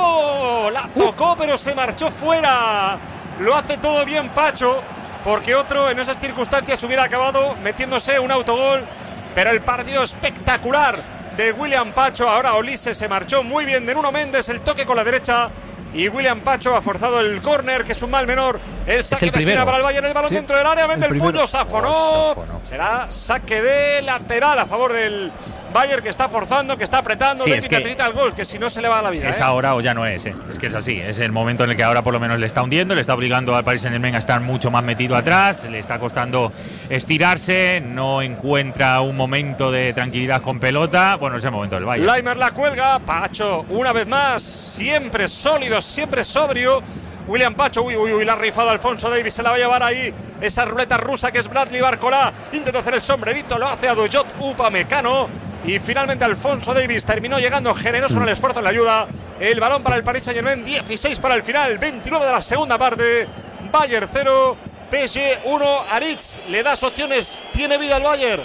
Pacho la tocó, pero se marchó fuera. Lo hace todo bien Pacho, porque otro en esas circunstancias hubiera acabado metiéndose un autogol. Pero el partido espectacular de William Pacho. Ahora Olise se marchó muy bien de Nuno Méndez, el toque con la derecha. Y William Pacho ha forzado el córner, que es un mal menor. El saque de esquina para el Bayern, el balón dentro del área, mete el puño Safonov. Será saque de lateral a favor del Bayern, que está forzando, que está apretando. David necesita el gol, que si no se le va la vida. Es ahora o ya no es. Es que es así. Es el momento en el que ahora por lo menos le está hundiendo, le está obligando al Paris Saint-Germain a estar mucho más metido atrás, le está costando estirarse, no encuentra un momento de tranquilidad con pelota. Bueno, es el momento del Bayern. Laimer la cuelga, Pacho una vez más, siempre sólido, siempre sobrio. William Pacho, la ha rifado Alfonso Davies, se la va a llevar ahí esa ruleta rusa que es Bradley Barcola. Intenta hacer el sombrerito, lo hace a Duyot Upamecano. Y finalmente Alfonso Davies terminó llegando generoso en el esfuerzo, en la ayuda. El balón para el Paris Saint-Germain, 16 para el final, 29 de la segunda parte. Bayern 0, PSG 1. Aritz, ¿le das opciones? ¿Tiene vida el Bayern?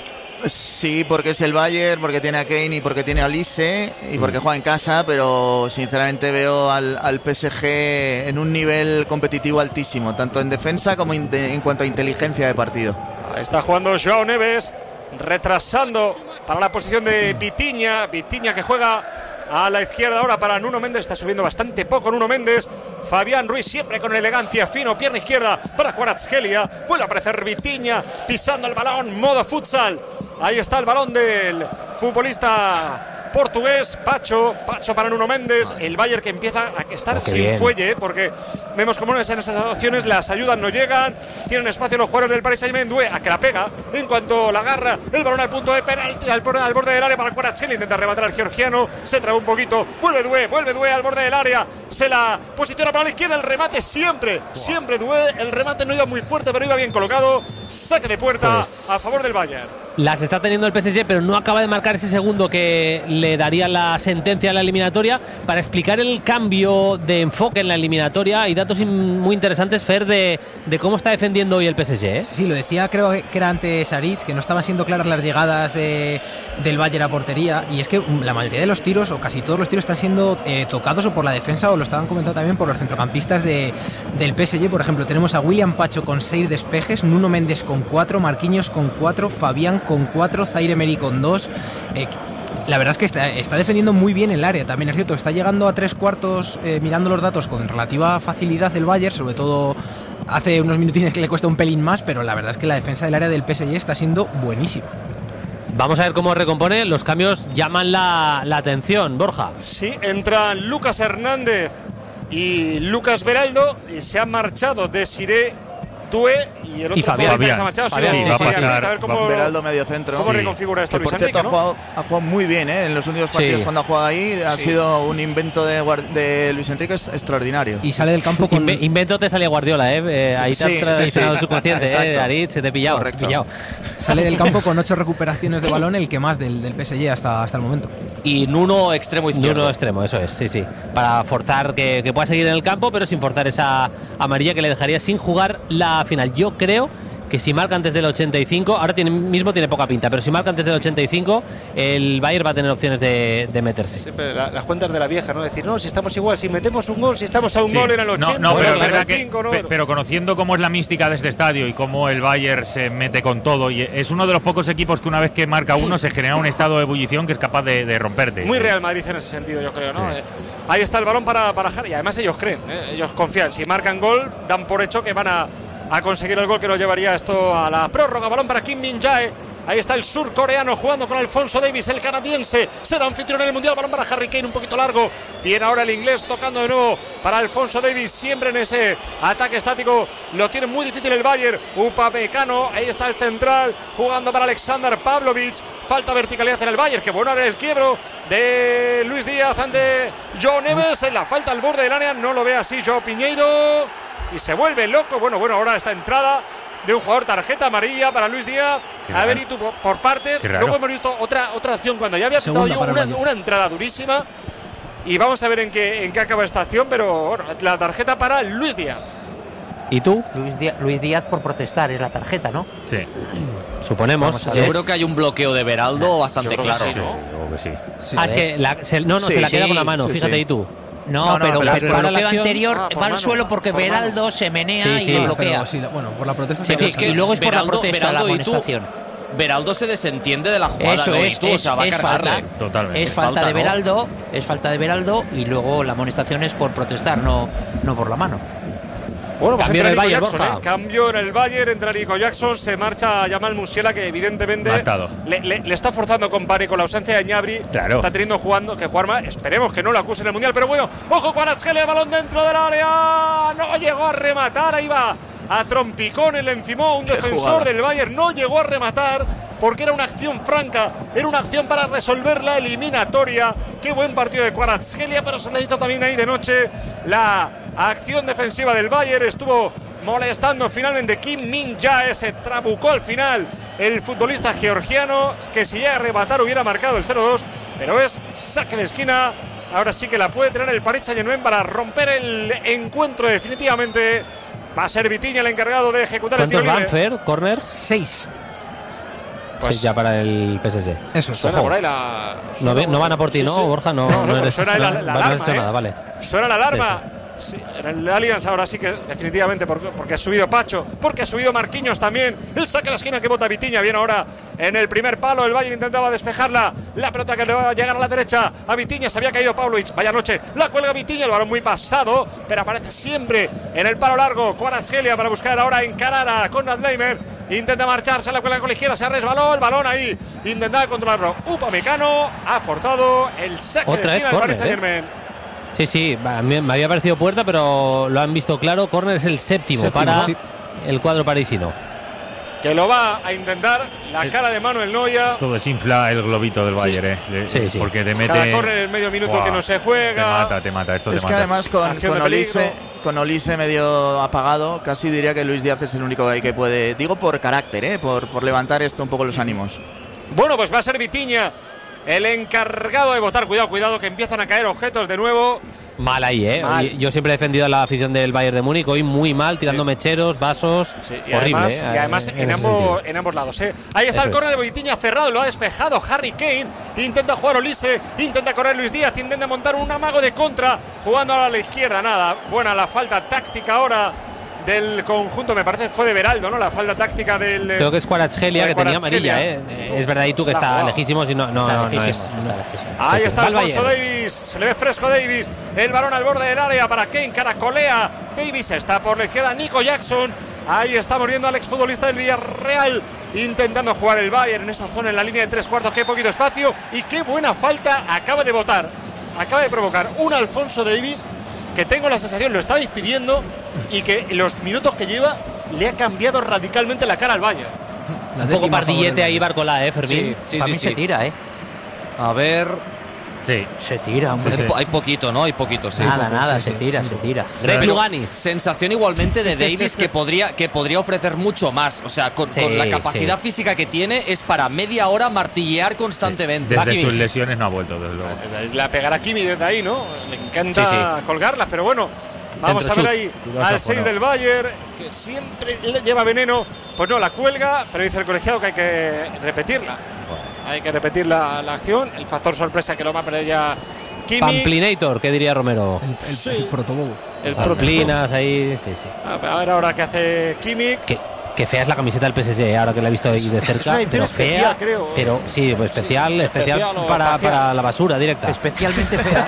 Sí, porque es el Bayern, porque tiene a Kane y porque tiene a Olise y porque juega en casa, pero sinceramente veo al PSG en un nivel competitivo altísimo, tanto en defensa como en cuanto a inteligencia de partido. Está jugando Joao Neves, retrasando para la posición de Vitinha que juega a la izquierda ahora para Nuno Méndez. Está subiendo bastante poco Nuno Méndez. Fabián Ruiz siempre con elegancia, fino, pierna izquierda para Kvaratskhelia. Vuelve a aparecer Vitinha pisando el balón, modo futsal. Ahí está el balón del futbolista portugués, Pacho para Nuno Méndez. El Bayern que empieza a estar sin fuelle, porque vemos como en esas opciones las ayudas no llegan. Tienen espacio los jugadores del Paris Saint-Germain. Doué a que la pega, en cuanto la agarra el balón al punto de penalti, al borde del área para Kvaratskhelia. Intenta rematar al georgiano, se traba un poquito, vuelve Doué al borde del área, se la posiciona para la izquierda. El remate siempre Doué, el remate no iba muy fuerte, pero iba bien colocado. Saque de puerta a favor del Bayern. Las está teniendo el PSG, pero no acaba de marcar ese segundo que le daría la sentencia a la eliminatoria. Para explicar el cambio de enfoque en la eliminatoria, hay datos muy interesantes, Fer, de cómo está defendiendo hoy el PSG, ¿eh? Sí, lo decía, creo que era antes Aritz, que no estaban siendo claras las llegadas del Bayern a portería, y es que la mayoría de los tiros, o casi todos los tiros, están siendo tocados o por la defensa, o lo estaban comentando también por los centrocampistas del PSG. Por ejemplo, tenemos a William Pacho con 6 despejes, Nuno Méndez con 4, Marquinhos con 4, Fabián con 4, Zaire Emery con 2. La verdad es que está defendiendo muy bien el área. También es cierto que está llegando a 3/4, mirando los datos, con relativa facilidad el Bayern, sobre todo hace unos minutines que le cuesta un pelín más, pero la verdad es que la defensa del área del PSG está siendo buenísima. Vamos a ver cómo recompone. Los cambios llaman la atención, Borja. Sí, entran Lucas Hernández y Lucas Beraldo, y se han marchado Desiré Doué y el otro Fabián se ha marchado. A ver cómo Beraldo medio centro. ¿Cómo reconfigura esto? Que por cierto, ha jugado muy bien, ¿eh? En los últimos partidos cuando ha jugado ahí. Ha sido un invento de Luis Enrique extraordinario. Y sale del campo con... Invento te salía Guardiola, ¿eh? Ahí te has traicionado el subconsciente, Aritz, se te he pillado. Correcto. Sale del campo con 8 recuperaciones de balón, el que más del PSG hasta el momento. Y Nuno extremo izquierdo. Nuno extremo, eso es, sí. Para forzar que pueda seguir en el campo, pero sin forzar esa amarilla que le dejaría sin jugar la final. Yo creo que si marca antes del 85, ahora mismo tiene poca pinta, pero si marca antes del 85, el Bayern va a tener opciones de meterse. Siempre las cuentas de la vieja, ¿no? Decir, no, si estamos igual, si metemos un gol, si estamos a un gol en el 80. No, pero es verdad que, pero conociendo cómo es la mística de este estadio y cómo el Bayern se mete con todo, y es uno de los pocos equipos que una vez que marca uno se genera un estado de ebullición que es capaz de romperte. Muy Real Madrid en ese sentido, yo creo, ¿no? Sí. Ahí está el balón para Jara, y además ellos creen, ellos confían. Si marcan gol, dan por hecho que van a conseguir el gol que nos llevaría esto a la prórroga. Balón para Kim Min-jae, Ahí está el surcoreano jugando con Alfonso Davies, el canadiense. Será anfitrión en el Mundial. Balón para Harry Kane, un poquito largo. Viene ahora el inglés tocando de nuevo para Alfonso Davies. Siempre en ese ataque estático. Lo tiene muy difícil el Bayern. Upamecano, ahí está el central. Jugando para Alexander Pavlovic. Falta verticalidad en el Bayern. Que bueno ahora el quiebro de Luis Díaz ante Joao Neves. En la falta al borde del área. No lo ve así Joao Piñeiro. Y se vuelve loco. Bueno, ahora esta entrada de un jugador, tarjeta amarilla para Luis Díaz. A ver, y tú por partes. Luego hemos visto otra acción cuando ya había pitado yo una entrada durísima. Y vamos a ver en qué acaba esta acción. Pero bueno, la tarjeta para Luis Díaz. ¿Y tú? Luis Díaz por protestar es la tarjeta, ¿no? Sí. Suponemos. Yo creo que hay un bloqueo de Beraldo bastante claro. Sí, creo que sí. Es que se la queda con la mano, fíjate y tú. No, pero el bloqueo anterior va al suelo porque Beraldo se menea y lo bloquea. Por la protesta. Y luego es por la protesta, la amonestación. Beraldo se desentiende de la jugada. Eso es, o sea, va a cargarle. Totalmente. Es falta de Beraldo, y luego la amonestación es por protestar, no por la mano. Bueno, pues cambio en el Bayern, Jackson, cambio en el Bayern, entra Nico Jackson, se marcha Jamal Musiala, que evidentemente le está forzando con con la ausencia de Gnabry. Claro. Está teniendo que jugar más. Esperemos que no lo acuse en el Mundial, pero bueno, ojo, Kvaratskhelia, balón dentro del área. No llegó a rematar, ahí va a trompicones, le encimó un defensor del Bayern, no llegó a rematar porque era una acción franca, era una acción para resolver la eliminatoria. Qué buen partido de Kvaratskhelia, pero se le hizo también ahí de noche la acción defensiva del Bayern. Estuvo molestando finalmente Kim Min-jae, se trabucó al final el futbolista georgiano, que si llega a rematar hubiera marcado el 0-2, pero es saque de esquina. Ahora sí que la puede tener el Paris Saint-Germain para romper el encuentro definitivamente. Va a ser Vitinha el encargado de ejecutar el tiro libre. ¿Cuántos van, Fer? ¿Corners? 6. Pues ya para el PSG. Eso, suena por ahí no van a por ti, ¿no, Borja? No eres, suena la alarma, no has hecho nada, vale. Suena la alarma. Sí, en el Allianz ahora sí que definitivamente porque ha subido Pacho, porque ha subido Marquinhos también. El saque a la esquina que bota Vitinha. Bien ahora en el primer palo. El Bayern intentaba despejarla. La pelota que le va a llegar a la derecha a Vitinha. Se había caído Pavlovic. Vaya noche. La cuelga Vitinha. El balón muy pasado, pero aparece siempre en el palo largo. Kvaratskhelia para buscar ahora encarar a Konrad Leimer. Intenta marcharse, la cuelga con la izquierda. Se resbaló el balón ahí. Intentaba controlarlo. Upamecano ha forzado el saque de esquina del Paris Saint-Germain. Sí, me había parecido puerta, pero lo han visto claro. Córner es el séptimo para el cuadro parisino. Que lo va a intentar, la cara de Manuel Neuer. Todo desinfla el globito del Bayern, porque te mete. Cada córner en medio minuto que no se juega. Te mata. Esto es te que mata. además con Olise medio apagado, casi diría que Luis Díaz es el único que puede. Digo por carácter, por levantar esto un poco los ánimos. Bueno, pues va a ser Vitinha el encargado de votar. Cuidado, que empiezan a caer objetos de nuevo. Mal ahí, Mal. Yo siempre he defendido a la afición del Bayern de Múnich. Hoy muy mal, tirando mecheros, vasos. Y horrible. Además en ambos lados. Ahí está el córner de Vitinha cerrado, lo ha despejado Harry Kane. Intenta jugar Olise, intenta correr Luis Díaz, intenta montar un amago de contra. Jugando ahora a la izquierda, nada. Buena la falta táctica ahora del conjunto, me parece fue de Beraldo, ¿no? La falta táctica del. Creo que es Kvaratskhelia, que tenía amarilla, Es verdad, y tú que está lejísimo, si no es. Ahí está Alfonso Davies, se le ve fresco Davies, el balón al borde del área para Kane, caracolea Davies, está por la izquierda Nico Jackson. Ahí está muriendo al exfutbolista del Villarreal, intentando jugar el Bayern en esa zona, en la línea de 3/4, qué poquito espacio, y qué buena falta acaba de provocar un Alfonso Davies, que tengo la sensación, lo estabais pidiendo, y que en los minutos que lleva le ha cambiado radicalmente la cara al Bayern. Un poco pardillete ahí Barcola, Fermín. Sí, se tira, A ver. Sí. Se tira, hombre. Hay poquito, ¿no? Hay poquito, sí. Nada, se tira. Luganis. Sensación igualmente de Davies que podría ofrecer mucho más. O sea, con la capacidad física que tiene, es para media hora martillear constantemente. Desde sus lesiones no ha vuelto, desde luego. La pegará Kimi desde ahí, ¿no? Le encanta colgarlas, pero bueno. Vamos a ver ahí al 6 del Bayern, que siempre lleva veneno. Pues no, la cuelga, pero dice el colegiado que hay que repetirla. Hay que repetir la acción. El factor sorpresa que lo va a perder ya Kimi. Pamplinator, ¿qué diría Romero? El protobobo. Pamplinas ahí, sí. A ver ahora qué hace Kimi. Que fea es la camiseta del PSG, ahora que la he visto ahí de cerca. Es una edición especial, creo. Pero sí, pues especial para la basura directa. Especialmente fea.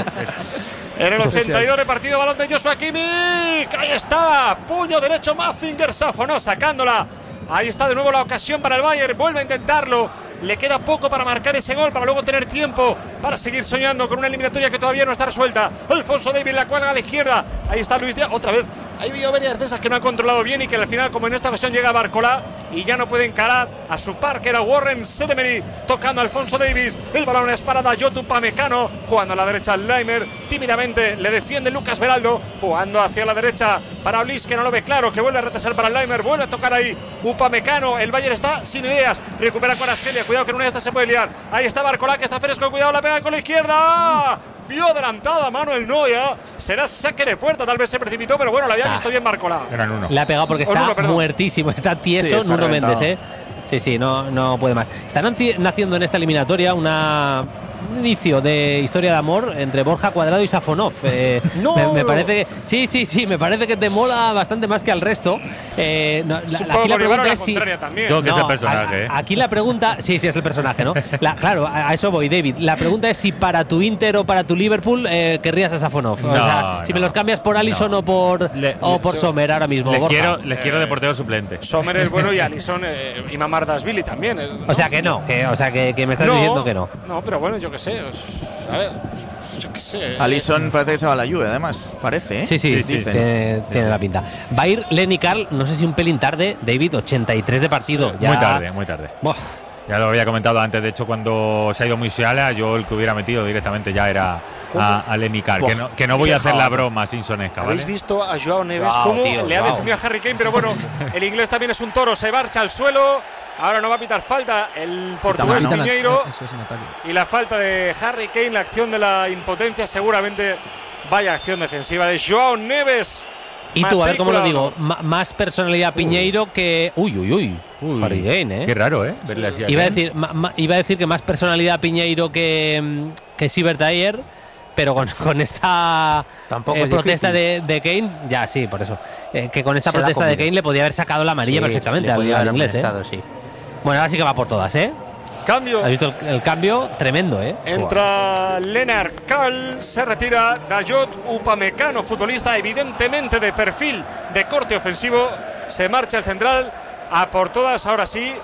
En el 82 de partido, balón de Joshua Kimmich. Ahí está, puño derecho, Mazinger Safonó sacándola Ahí está de nuevo la ocasión para el Bayern. Vuelve a intentarlo. Le queda poco para marcar ese gol, para luego tener tiempo para seguir soñando con una eliminatoria que todavía no está resuelta. Alfonso Davies la cuelga a la izquierda. Ahí está Luis Díaz, otra vez. Hay varias de esas que no ha controlado bien y que al final, como en esta ocasión, llega Barcolá y ya no puede encarar a su par, que era Warren St-Emery, tocando a Alfonso Davies. El balón es para Dayot Upamecano, jugando a la derecha Laimer. Tímidamente le defiende Lucas Beraldo, jugando hacia la derecha para Olis, que no lo ve claro, que vuelve a retrasar para Laimer. Vuelve a tocar ahí Upamecano. El Bayern está sin ideas. Recupera Kvaratskhelia. Cuidado que en una de estas se puede liar. Ahí está Barcolá, que está fresco. Cuidado, la pega con la izquierda. Vio adelantada Manuel Neuer. Será saque de puerta. Tal vez se precipitó, pero bueno, lo había visto bien Barcolá. Eran uno. Le ha pegado porque está muertísimo. Está tieso. Sí, está Nuno Méndez, Sí, no puede más. Están naciendo en esta eliminatoria un inicio de historia de amor entre Borja Cuadrado y Safonov. Me parece que sí, me parece que te mola bastante más que al resto. Aquí la pregunta es si también. Yo que es el personaje. Aquí la pregunta, sí, es el personaje, ¿no? Claro, a eso voy, David. La pregunta es si para tu Inter o para tu Liverpool querrías a Safonov. Si me los cambias por Alisson o por Sommer ahora mismo. Les quiero de portero suplente. Sommer es bueno y Alisson y Mamardashvili también. O sea que que me estás diciendo que no. No, pero bueno, yo qué sé. A ver, yo qué sé. Alisson parece que se va a la Juve, además. Parece, ¿eh? Sí, tiene la pinta. Va a ir Lenny Karl, no sé si un pelín tarde, David, 83 de partido. Sí, ya... Muy tarde. Ya lo había comentado antes, de hecho, cuando se ha ido Musiala, yo el que hubiera metido directamente ya era a Lenny Karl. Que no voy a hacer la broma sinsonesca, ¿vale? ¿Habéis visto a Joao Neves cómo le ha defendido a Harry Kane? Pero bueno, el inglés también es un toro, se marcha al suelo. Ahora no va a pitar falta el portugués Piñeiro. Y la falta de Harry Kane, la acción de la impotencia, seguramente vaya acción defensiva de Joao Neves. Y tú, a ver cómo lo digo, más personalidad Piñeiro que... Uy. Harry Kane, Qué raro, verle así. Iba a decir que más personalidad Piñeiro que Siebert Ayer, pero con esta protesta de Kane, ya sí, por eso. Que con esta protesta de Kane le podía haber sacado la amarilla perfectamente al inglés, sí. Bueno, ahora sí que va por todas, Cambio. ¿Has visto el cambio? Tremendo, Entra Lennart Karl, se retira Dayot Upamecano, futbolista evidentemente de perfil de corte ofensivo. Se marcha el central a por todas, ahora sí.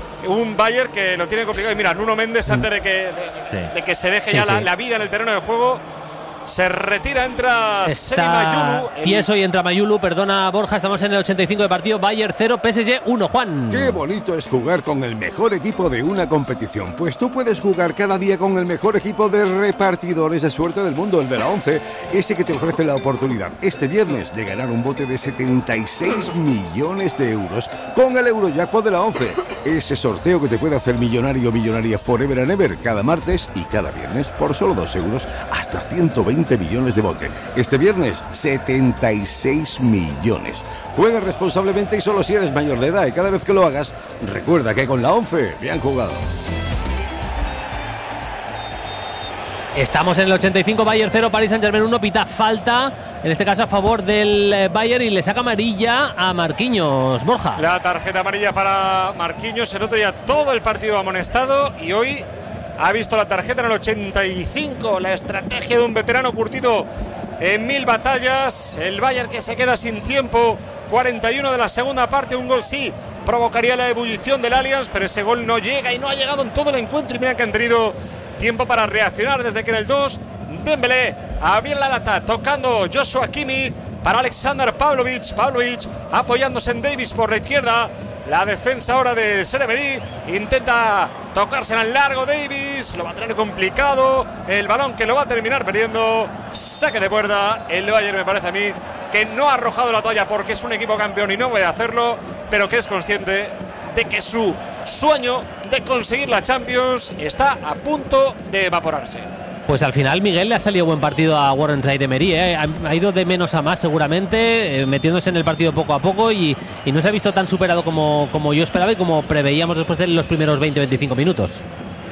Un Bayern que lo tiene complicado. Y mira, Nuno Méndez, antes de que se deje la vida en el terreno de juego, se retira, entra Semi Mayulu. Tieso y entra Mayulu, perdona Borja, estamos en el 85 de partido, Bayern 0, PSG 1, Juan. Qué bonito es jugar con el mejor equipo de una competición, pues tú puedes jugar cada día con el mejor equipo de repartidores de suerte del mundo, el de la 11, ese que te ofrece la oportunidad este viernes de ganar un bote de 76 millones de euros con el Eurojackpot de la 11, ese sorteo que te puede hacer millonario o millonaria forever and ever, cada martes y cada viernes por solo 2 euros, hasta 120 millones de bote. Este viernes, 76 millones. Juega responsablemente y solo si eres mayor de edad. Y cada vez que lo hagas, recuerda que con la 11, bien jugado. Estamos en el 85, Bayern 0, Paris Saint-Germain 1, pita falta, en este caso a favor del Bayern, y le saca amarilla a Marquinhos. Borja. La tarjeta amarilla para Marquinhos, el otro día todo el partido amonestado y hoy ha visto la tarjeta en el 85, la estrategia de un veterano curtido en 1000 batallas. El Bayern que se queda sin tiempo, 41 de la segunda parte, un gol sí provocaría la ebullición del Allianz, pero ese gol no llega y no ha llegado en todo el encuentro y mira que han tenido tiempo para reaccionar desde que en el 2 Dembélé a abrir la lata, tocando Joshua Kimmich para Alexander Pavlovic apoyándose en Davies por la izquierda. La defensa ahora de St-Emery intenta tocarse al largo Davies, lo va a tener complicado, el balón que lo va a terminar perdiendo, saque de puerta. El Bayern me parece a mí que no ha arrojado la toalla porque es un equipo campeón y no puede hacerlo, pero que es consciente de que su sueño de conseguir la Champions está a punto de evaporarse. Pues al final Miguel le ha salido buen partido a Warren St-Emery, ha ido de menos a más seguramente, metiéndose en el partido poco a poco y no se ha visto tan superado como yo esperaba y como preveíamos después de los primeros 20-25 minutos.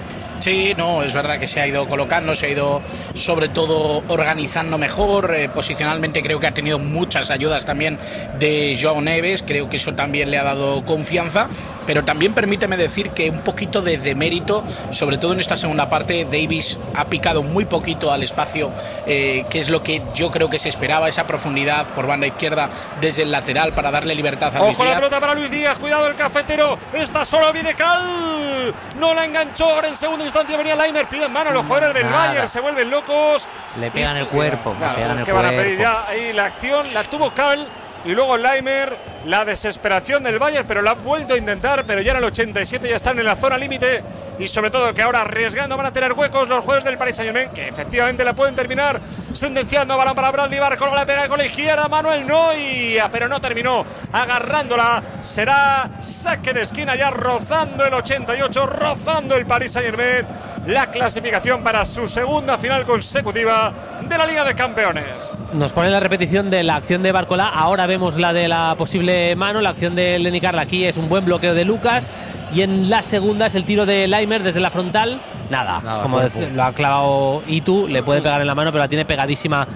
Sí, no, es verdad que se ha ido colocando, se ha ido sobre todo organizando mejor, posicionalmente creo que ha tenido muchas ayudas también de Joao Neves, creo que eso también le ha dado confianza, pero también permíteme decir que un poquito de demérito, sobre todo en esta segunda parte, Davis ha picado muy poquito al espacio, que es lo que yo creo que se esperaba, esa profundidad por banda izquierda desde el lateral para darle libertad a Luis Díaz. La pelota para Luis Díaz, cuidado el cafetero, está solo, viene Cal, no la enganchó, ahora en segunda instancia venía Laimer, piden mano los jugadores del Bayern, se vuelven locos. Le pegan el cuerpo, claro, le pegan el ¿qué cuerpo. Van a pedir ya? Ahí la acción la tuvo Cal y luego Laimer, la desesperación del Bayern, pero la ha vuelto a intentar, pero ya en el 87 ya están en la zona límite y sobre todo que ahora arriesgando van a tener huecos los jugadores del Paris Saint-Germain, que efectivamente la pueden terminar sentenciando. Balón para Bradley Barcola, la pega con la izquierda, Manuel Neuer, pero no terminó agarrándola, será saque de esquina ya rozando el 88, rozando el Paris Saint-Germain la clasificación para su segunda final consecutiva de la Liga de Campeones. Nos pone la repetición de la acción de Barcola, ahora vemos la de la posible mano, la acción de Lenny Carl aquí es un buen bloqueo de Lucas y en la segunda es el tiro de Laimer desde la frontal, nada como lo ha clavado Itu, le puede pegar en la mano pero la tiene pegadísima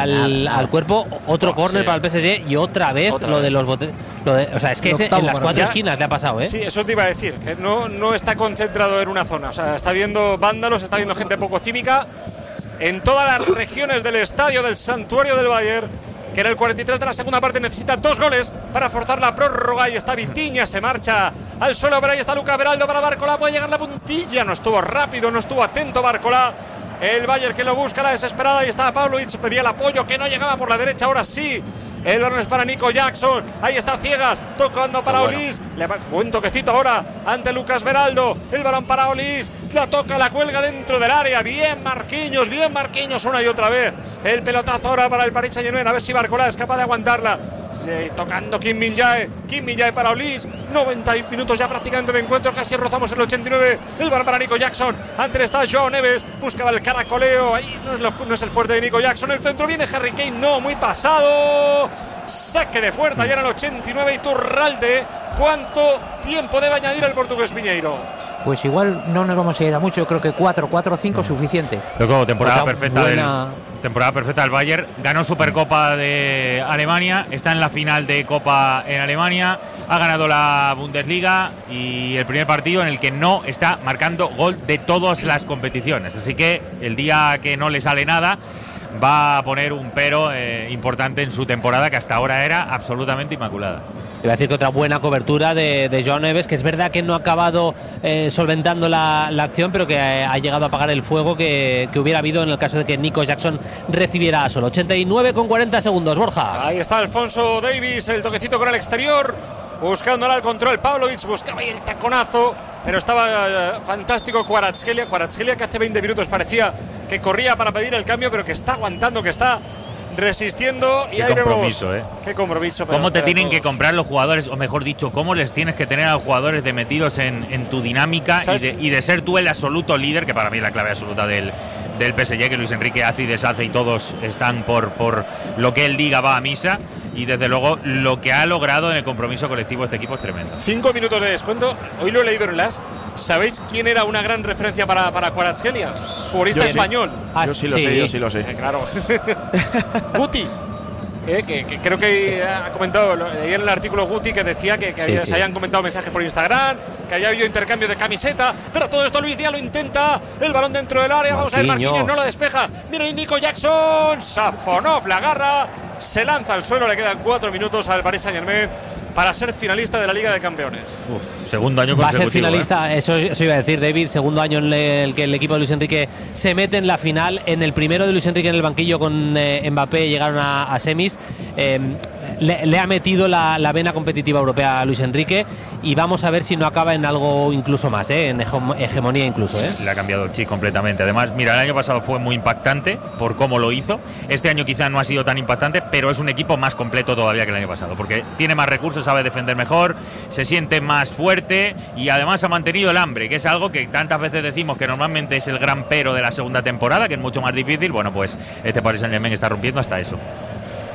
al cuerpo. Otro córner para el PSG y otra vez lo de los botes, o sea, es que en las cuatro esquinas le ha pasado, ¿eh? Sí, eso te iba a decir, que no está concentrado en una zona, o sea, está viendo vándalos, está viendo gente poco cívica en todas las regiones del estadio del Santuario del Bayern, que en el 43 de la segunda parte necesita 2 goles para forzar la prórroga. Y está Vitinha, se marcha al suelo, pero ahí está Lucas Beraldo para Barcola, puede llegar la puntilla, no estuvo rápido, no estuvo atento Barcola. El Bayern que lo busca, la desesperada, ahí está Pavlovic, pedía el apoyo que no llegaba por la derecha, ahora sí. El balón es para Nico Jackson, ahí está Ciegas, tocando para Olís, le va un toquecito ahora ante Lucas Beraldo, el balón para Olís, la toca, la cuelga dentro del área, bien Marquinhos una y otra vez, el pelotazo ahora para el Paris Saint-Germain, a ver si Barcola es capaz de aguantarla, tocando Kim Min-jae para Olís, 90 minutos ya prácticamente de encuentro, casi rozamos el 89, el balón para Nico Jackson, antes está Joao Neves, buscaba el caracoleo, ahí no es el fuerte de Nico Jackson, el centro viene Harry Kane, no, muy pasado. Saque de fuerza ya en el 89 Iturralde. ¿Cuánto tiempo debe añadir el portugués Piñeiro? Pues igual no nos vamos a ir a mucho, yo creo que 4 o 5 suficiente. Luego, temporada perfecta del Bayern, ganó Supercopa de Alemania, está en la final de Copa en Alemania, ha ganado la Bundesliga y el primer partido en el que no está marcando gol de todas las competiciones, así que el día que no le sale nada va a poner un pero importante en su temporada, que hasta ahora era absolutamente inmaculada. Iba a decir que otra buena cobertura de Joao Neves, que es verdad que no ha acabado solventando la acción, pero que ha llegado a apagar el fuego que hubiera habido en el caso de que Nico Jackson recibiera a solo 89 con 40 segundos. Borja. Ahí está Alphonso Davies, el toquecito con el exterior, buscándola al control. Pavlovic buscaba ahí el taconazo, pero estaba fantástico Kvaratskhelia, que hace 20 minutos parecía que corría para pedir el cambio, pero que está aguantando, que está resistiendo. Y ahí vemos qué compromiso. ¿Cómo te tienen que comprar los jugadores? O mejor dicho, ¿cómo les tienes que tener a los jugadores metidos en tu dinámica y de ser tú el absoluto líder, que para mí es la clave absoluta del PSG, que Luis Enrique hace y deshace y todos están por lo que él diga, va a misa? Y desde luego lo que ha logrado en el compromiso colectivo este equipo es tremendo. 5 minutos de descuento. Hoy lo he leído en las. ¿Sabéis quién era una gran referencia para Kvaratskhelia? Futbolista español. Yo sí lo sé. Claro. Guti. Que creo que ha comentado, leí en el artículo Guti que decía que se habían comentado mensajes por Instagram, que había habido intercambio de camiseta, pero todo esto Luis Díaz lo intenta, el balón dentro del área, vamos a ver, Marquinhos no la despeja, mira y Nico Jackson, Safonov la agarra, se lanza al suelo, le quedan 4 minutos al Paris Saint-Germain para ser finalista de la Liga de Campeones. Segundo año consecutivo. Va a ser finalista, eso iba a decir David, segundo año en el que el equipo de Luis Enrique se mete en la final. En el primero de Luis Enrique en el banquillo con Mbappé llegaron a semis. Le ha metido la vena competitiva europea a Luis Enrique y vamos a ver si no acaba en algo incluso más, en hegemonía incluso. Le ha cambiado el chip completamente. Además, mira, el año pasado fue muy impactante por cómo lo hizo. Este año quizás no ha sido tan impactante, pero es un equipo más completo todavía que el año pasado, porque tiene más recursos, sabe defender mejor, se siente más fuerte y además ha mantenido el hambre, que es algo que tantas veces decimos que normalmente es el gran pero de la segunda temporada, que es mucho más difícil. Bueno, pues este Paris Saint-Germain está rompiendo hasta eso.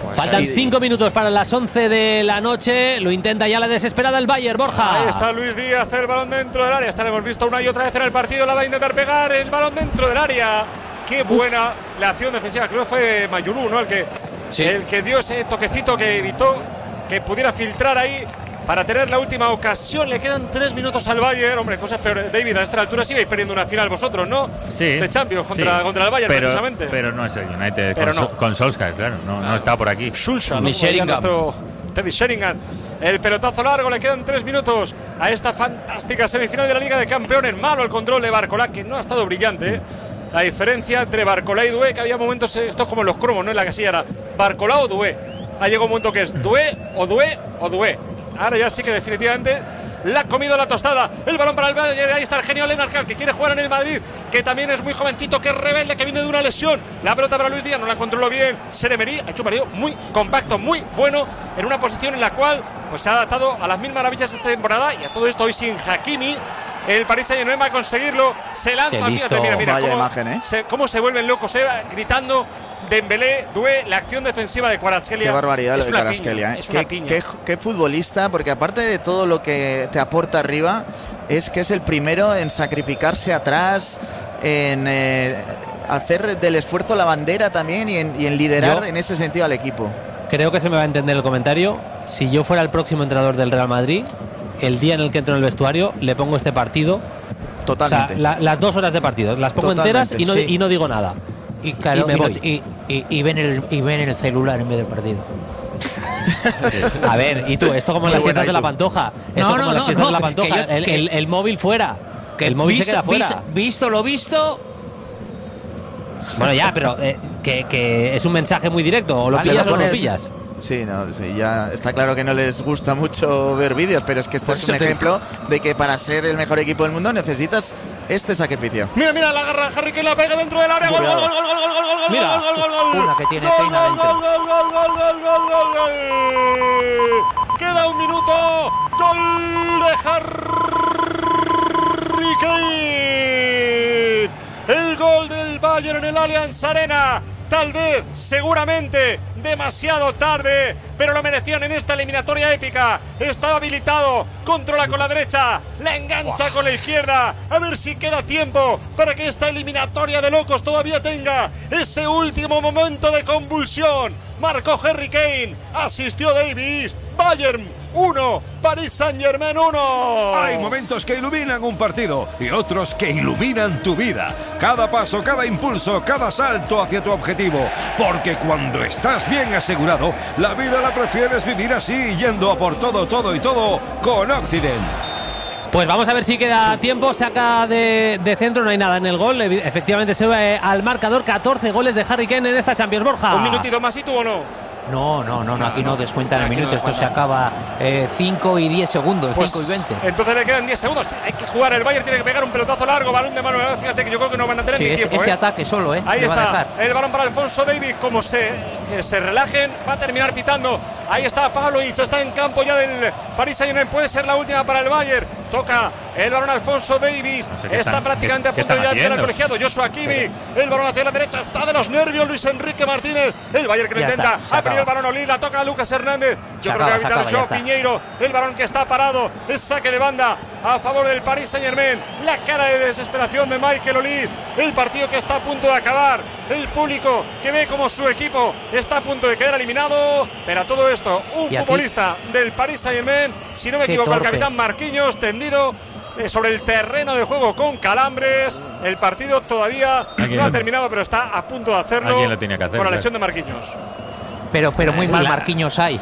Pues faltan 5 minutos para las 11 de la noche. Lo intenta ya la desesperada el Bayern, Borja. Ahí está Luis Díaz, el balón dentro del área. Esta la hemos visto una y otra vez en el partido. La va a intentar pegar el balón dentro del área. Qué buena la acción defensiva. Creo que fue Mayulú, ¿no? El que dio ese toquecito que evitó que pudiera filtrar ahí para tener la última ocasión. Le quedan 3 minutos al Bayern. Hombre, cosas peores. David, a esta altura sí vais perdiendo una final vosotros, ¿no? Sí. De Champions contra el Bayern, precisamente. Pero no es el United pero con Solskjaer, claro. No está por aquí. Teddy Sheringham. El pelotazo largo, le quedan 3 minutos a esta fantástica semifinal de la Liga de Campeones. Malo el control de Barcola, que no ha estado brillante, ¿eh? La diferencia entre Barcola y Doué, que había momentos, esto es como los cromos, ¿no? En la casilla era Barcola o Doué. Ha llegado un momento que es Doué o Doué o Doué. Ahora ya sí que definitivamente le ha comido la tostada. El balón para el Bayern. Ahí está el genio Lennart Kall, que quiere jugar en el Madrid, que también es muy jovencito, que es rebelde, que viene de una lesión. La pelota para Luis Díaz, no la controló bien. Seremeri ha hecho un partido muy compacto, muy bueno, en una posición en la cual pues se ha adaptado a las mil maravillas esta temporada. Y a todo esto hoy sin Hakimi. El Paris Saint-Germain va a conseguirlo. Se lanza, fíjate, mira cómo se vuelven locos, gritando Dembélé, Doué, la acción defensiva de Kvaratskhelia. Qué barbaridad lo de Kvaratskhelia, qué futbolista, porque aparte de todo lo que te aporta arriba, es que es el primero en sacrificarse atrás, en hacer del esfuerzo la bandera también y en liderar en ese sentido al equipo. Creo que se me va a entender el comentario. Si yo fuera el próximo entrenador del Real Madrid, el día en el que entro en el vestuario, le pongo este partido. Totalmente. O sea, las 2 horas de partido, las pongo enteras y no digo nada. Y claro, y me voy. Y ven el celular en vez del partido. A ver, y tú, esto como en las fiestas de la Pantoja. El móvil fuera. Que el móvil se queda fuera. Visto lo visto. Bueno, ya, pero que es un mensaje muy directo. O lo pillas o no lo pillas. Sí, ya está claro que no les gusta mucho ver vídeos, pero es que este es un ejemplo de que para ser el mejor equipo del mundo necesitas este sacrificio. Mira, la agarra Harry Kane, la pega dentro del área. Gol. Una que tiene Kane adentro. Gol. Queda un minuto. Gol de Harry Kane. El gol del Bayern en el Allianz Arena. Tal vez, seguramente, demasiado tarde, pero lo merecían en esta eliminatoria épica. Estaba habilitado, controla con la derecha, la engancha con la izquierda. A ver si queda tiempo para que esta eliminatoria de locos todavía tenga ese último momento de convulsión. Marcó Harry Kane, asistió Davies. Bayern 1, Paris Saint-Germain 1. Hay momentos que iluminan un partido y otros que iluminan tu vida. Cada paso, cada impulso, cada salto hacia tu objetivo. Porque cuando estás bien asegurado, la vida la prefieres vivir así, yendo a por todo con Occident. Pues vamos a ver si queda tiempo. Saca de centro, no hay nada en el gol. Efectivamente se ve al marcador. 14 goles de Harry Kane en esta Champions, Borja. Un minutito más, ¿y tú o no? No, aquí no descuentan el minuto. Esto se acaba 5 y 10 segundos, pues 5 y 20. Entonces le quedan 10 segundos. Hay que jugar. El Bayern tiene que pegar un pelotazo largo, balón de mano. Fíjate que yo creo que no van a tener ni tiempo. Ese ataque solo, Ahí está. El balón para Alphonso Davies. Como que se relajen, va a terminar pitando. Ahí está Pavlovic, está en campo ya del Paris Saint-Germain. Puede ser la última para el Bayern. Toca el balón Alphonso Davies. Está prácticamente a punto de llegar al colegiado. Joshua Kimmich. El balón hacia la derecha. Está de los nervios Luis Enrique Martínez. El Bayern que lo intenta. Ha perdido el balón Olí. La toca Lucas Hernández. Yo creo que va a evitar Joao Piñeiro. El balón que está parado. Es saque de banda a favor del Paris Saint-Germain. La cara de desesperación de Michael Olise. El partido que está a punto de acabar. El público que ve como su equipo está a punto de quedar eliminado. Pero a todo esto, un futbolista del Paris Saint-Germain, si no me equivoco, el capitán Marquinhos, tendido sobre el terreno de juego con calambres. El partido todavía no ha terminado, pero está a punto de hacerlo por la lesión de Marquinhos. Pero muy mal Marquinhos hay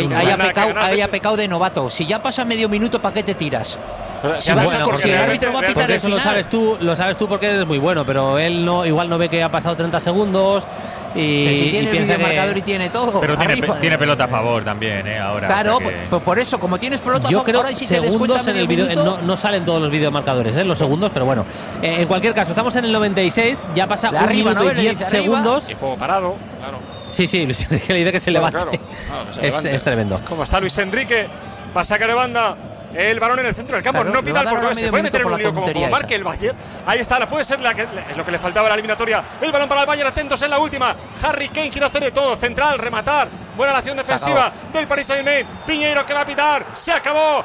ha pecado de novato. Si ya pasa medio minuto, ¿para qué te tiras? Si el árbitro va a pitar el final. Lo sabes tú porque eres muy bueno, pero él igual no ve que ha pasado 30 segundos. Y tiene el marcador y tiene todo. Pero tiene pelota a favor también, ahora. Claro, por eso, como tienes pelota a favor, yo creo que segundos en el video no salen todos los videomarcadores, los segundos, pero bueno. En cualquier caso, estamos en el 96, ya pasa un minuto y 10 segundos. Y juego parado, claro. Sí, Luis Enrique le dice que se levante. Claro, que se levante. Es tremendo. Como está Luis Enrique, va a sacar de banda el balón en el centro del campo. Claro, No pita el portugués, se puede meter en un lío como tontería marque el Bayern. Ahí está, puede ser es lo que le faltaba a la eliminatoria. El balón para el Bayern, atentos en la última. Harry Kane quiere hacer de todo, central, rematar. Buena la acción defensiva del Paris Saint-Germain. Piñeiro que va a pitar. Se acabó.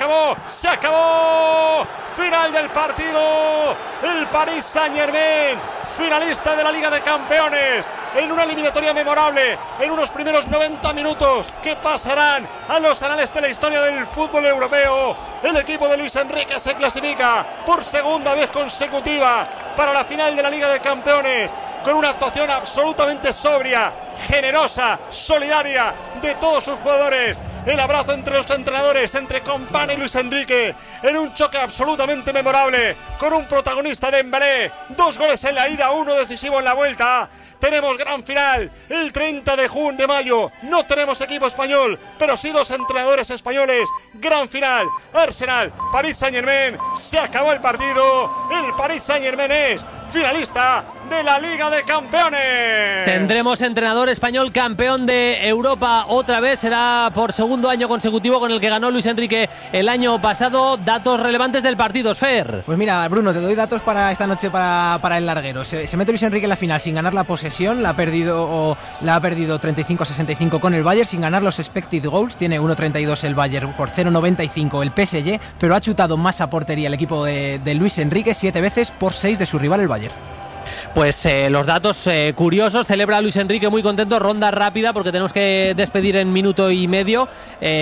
Final del partido. El Paris Saint-Germain, finalista de la Liga de Campeones, en una eliminatoria memorable, en unos primeros 90 minutos que pasarán a los anales de la historia del fútbol europeo. El equipo de Luis Enrique se clasifica por segunda vez consecutiva para la final de la Liga de Campeones, con una actuación absolutamente sobria, generosa, solidaria de todos sus jugadores. El abrazo entre los entrenadores, entre Kompany y Luis Enrique, en un choque absolutamente memorable, con un protagonista de Dembélé, 2 goles en la ida, 1 decisivo en la vuelta. Tenemos gran final el 30 de mayo. No tenemos equipo español, pero sí 2 entrenadores españoles. Gran final, Arsenal, Paris Saint-Germain. Se acabó el partido. El Paris Saint-Germain es finalista de la Liga de Campeones. Tendremos entrenador español campeón de Europa otra vez. Será por segundo año consecutivo, con el que ganó Luis Enrique el año pasado. Datos relevantes del partido, Fer. Pues mira, Bruno, te doy datos para esta noche para el larguero. Se mete Luis Enrique en la final sin ganar la posesión. La ha perdido 35-65 con el Bayern, sin ganar los expected goals. Tiene 1.32 el Bayern por 0.95 el PSG, pero ha chutado más a portería el equipo de Luis Enrique, 7 veces por 6 de su rival el Bayern. Pues los datos curiosos. Celebra Luis Enrique muy contento. Ronda rápida porque tenemos que despedir en minuto y medio.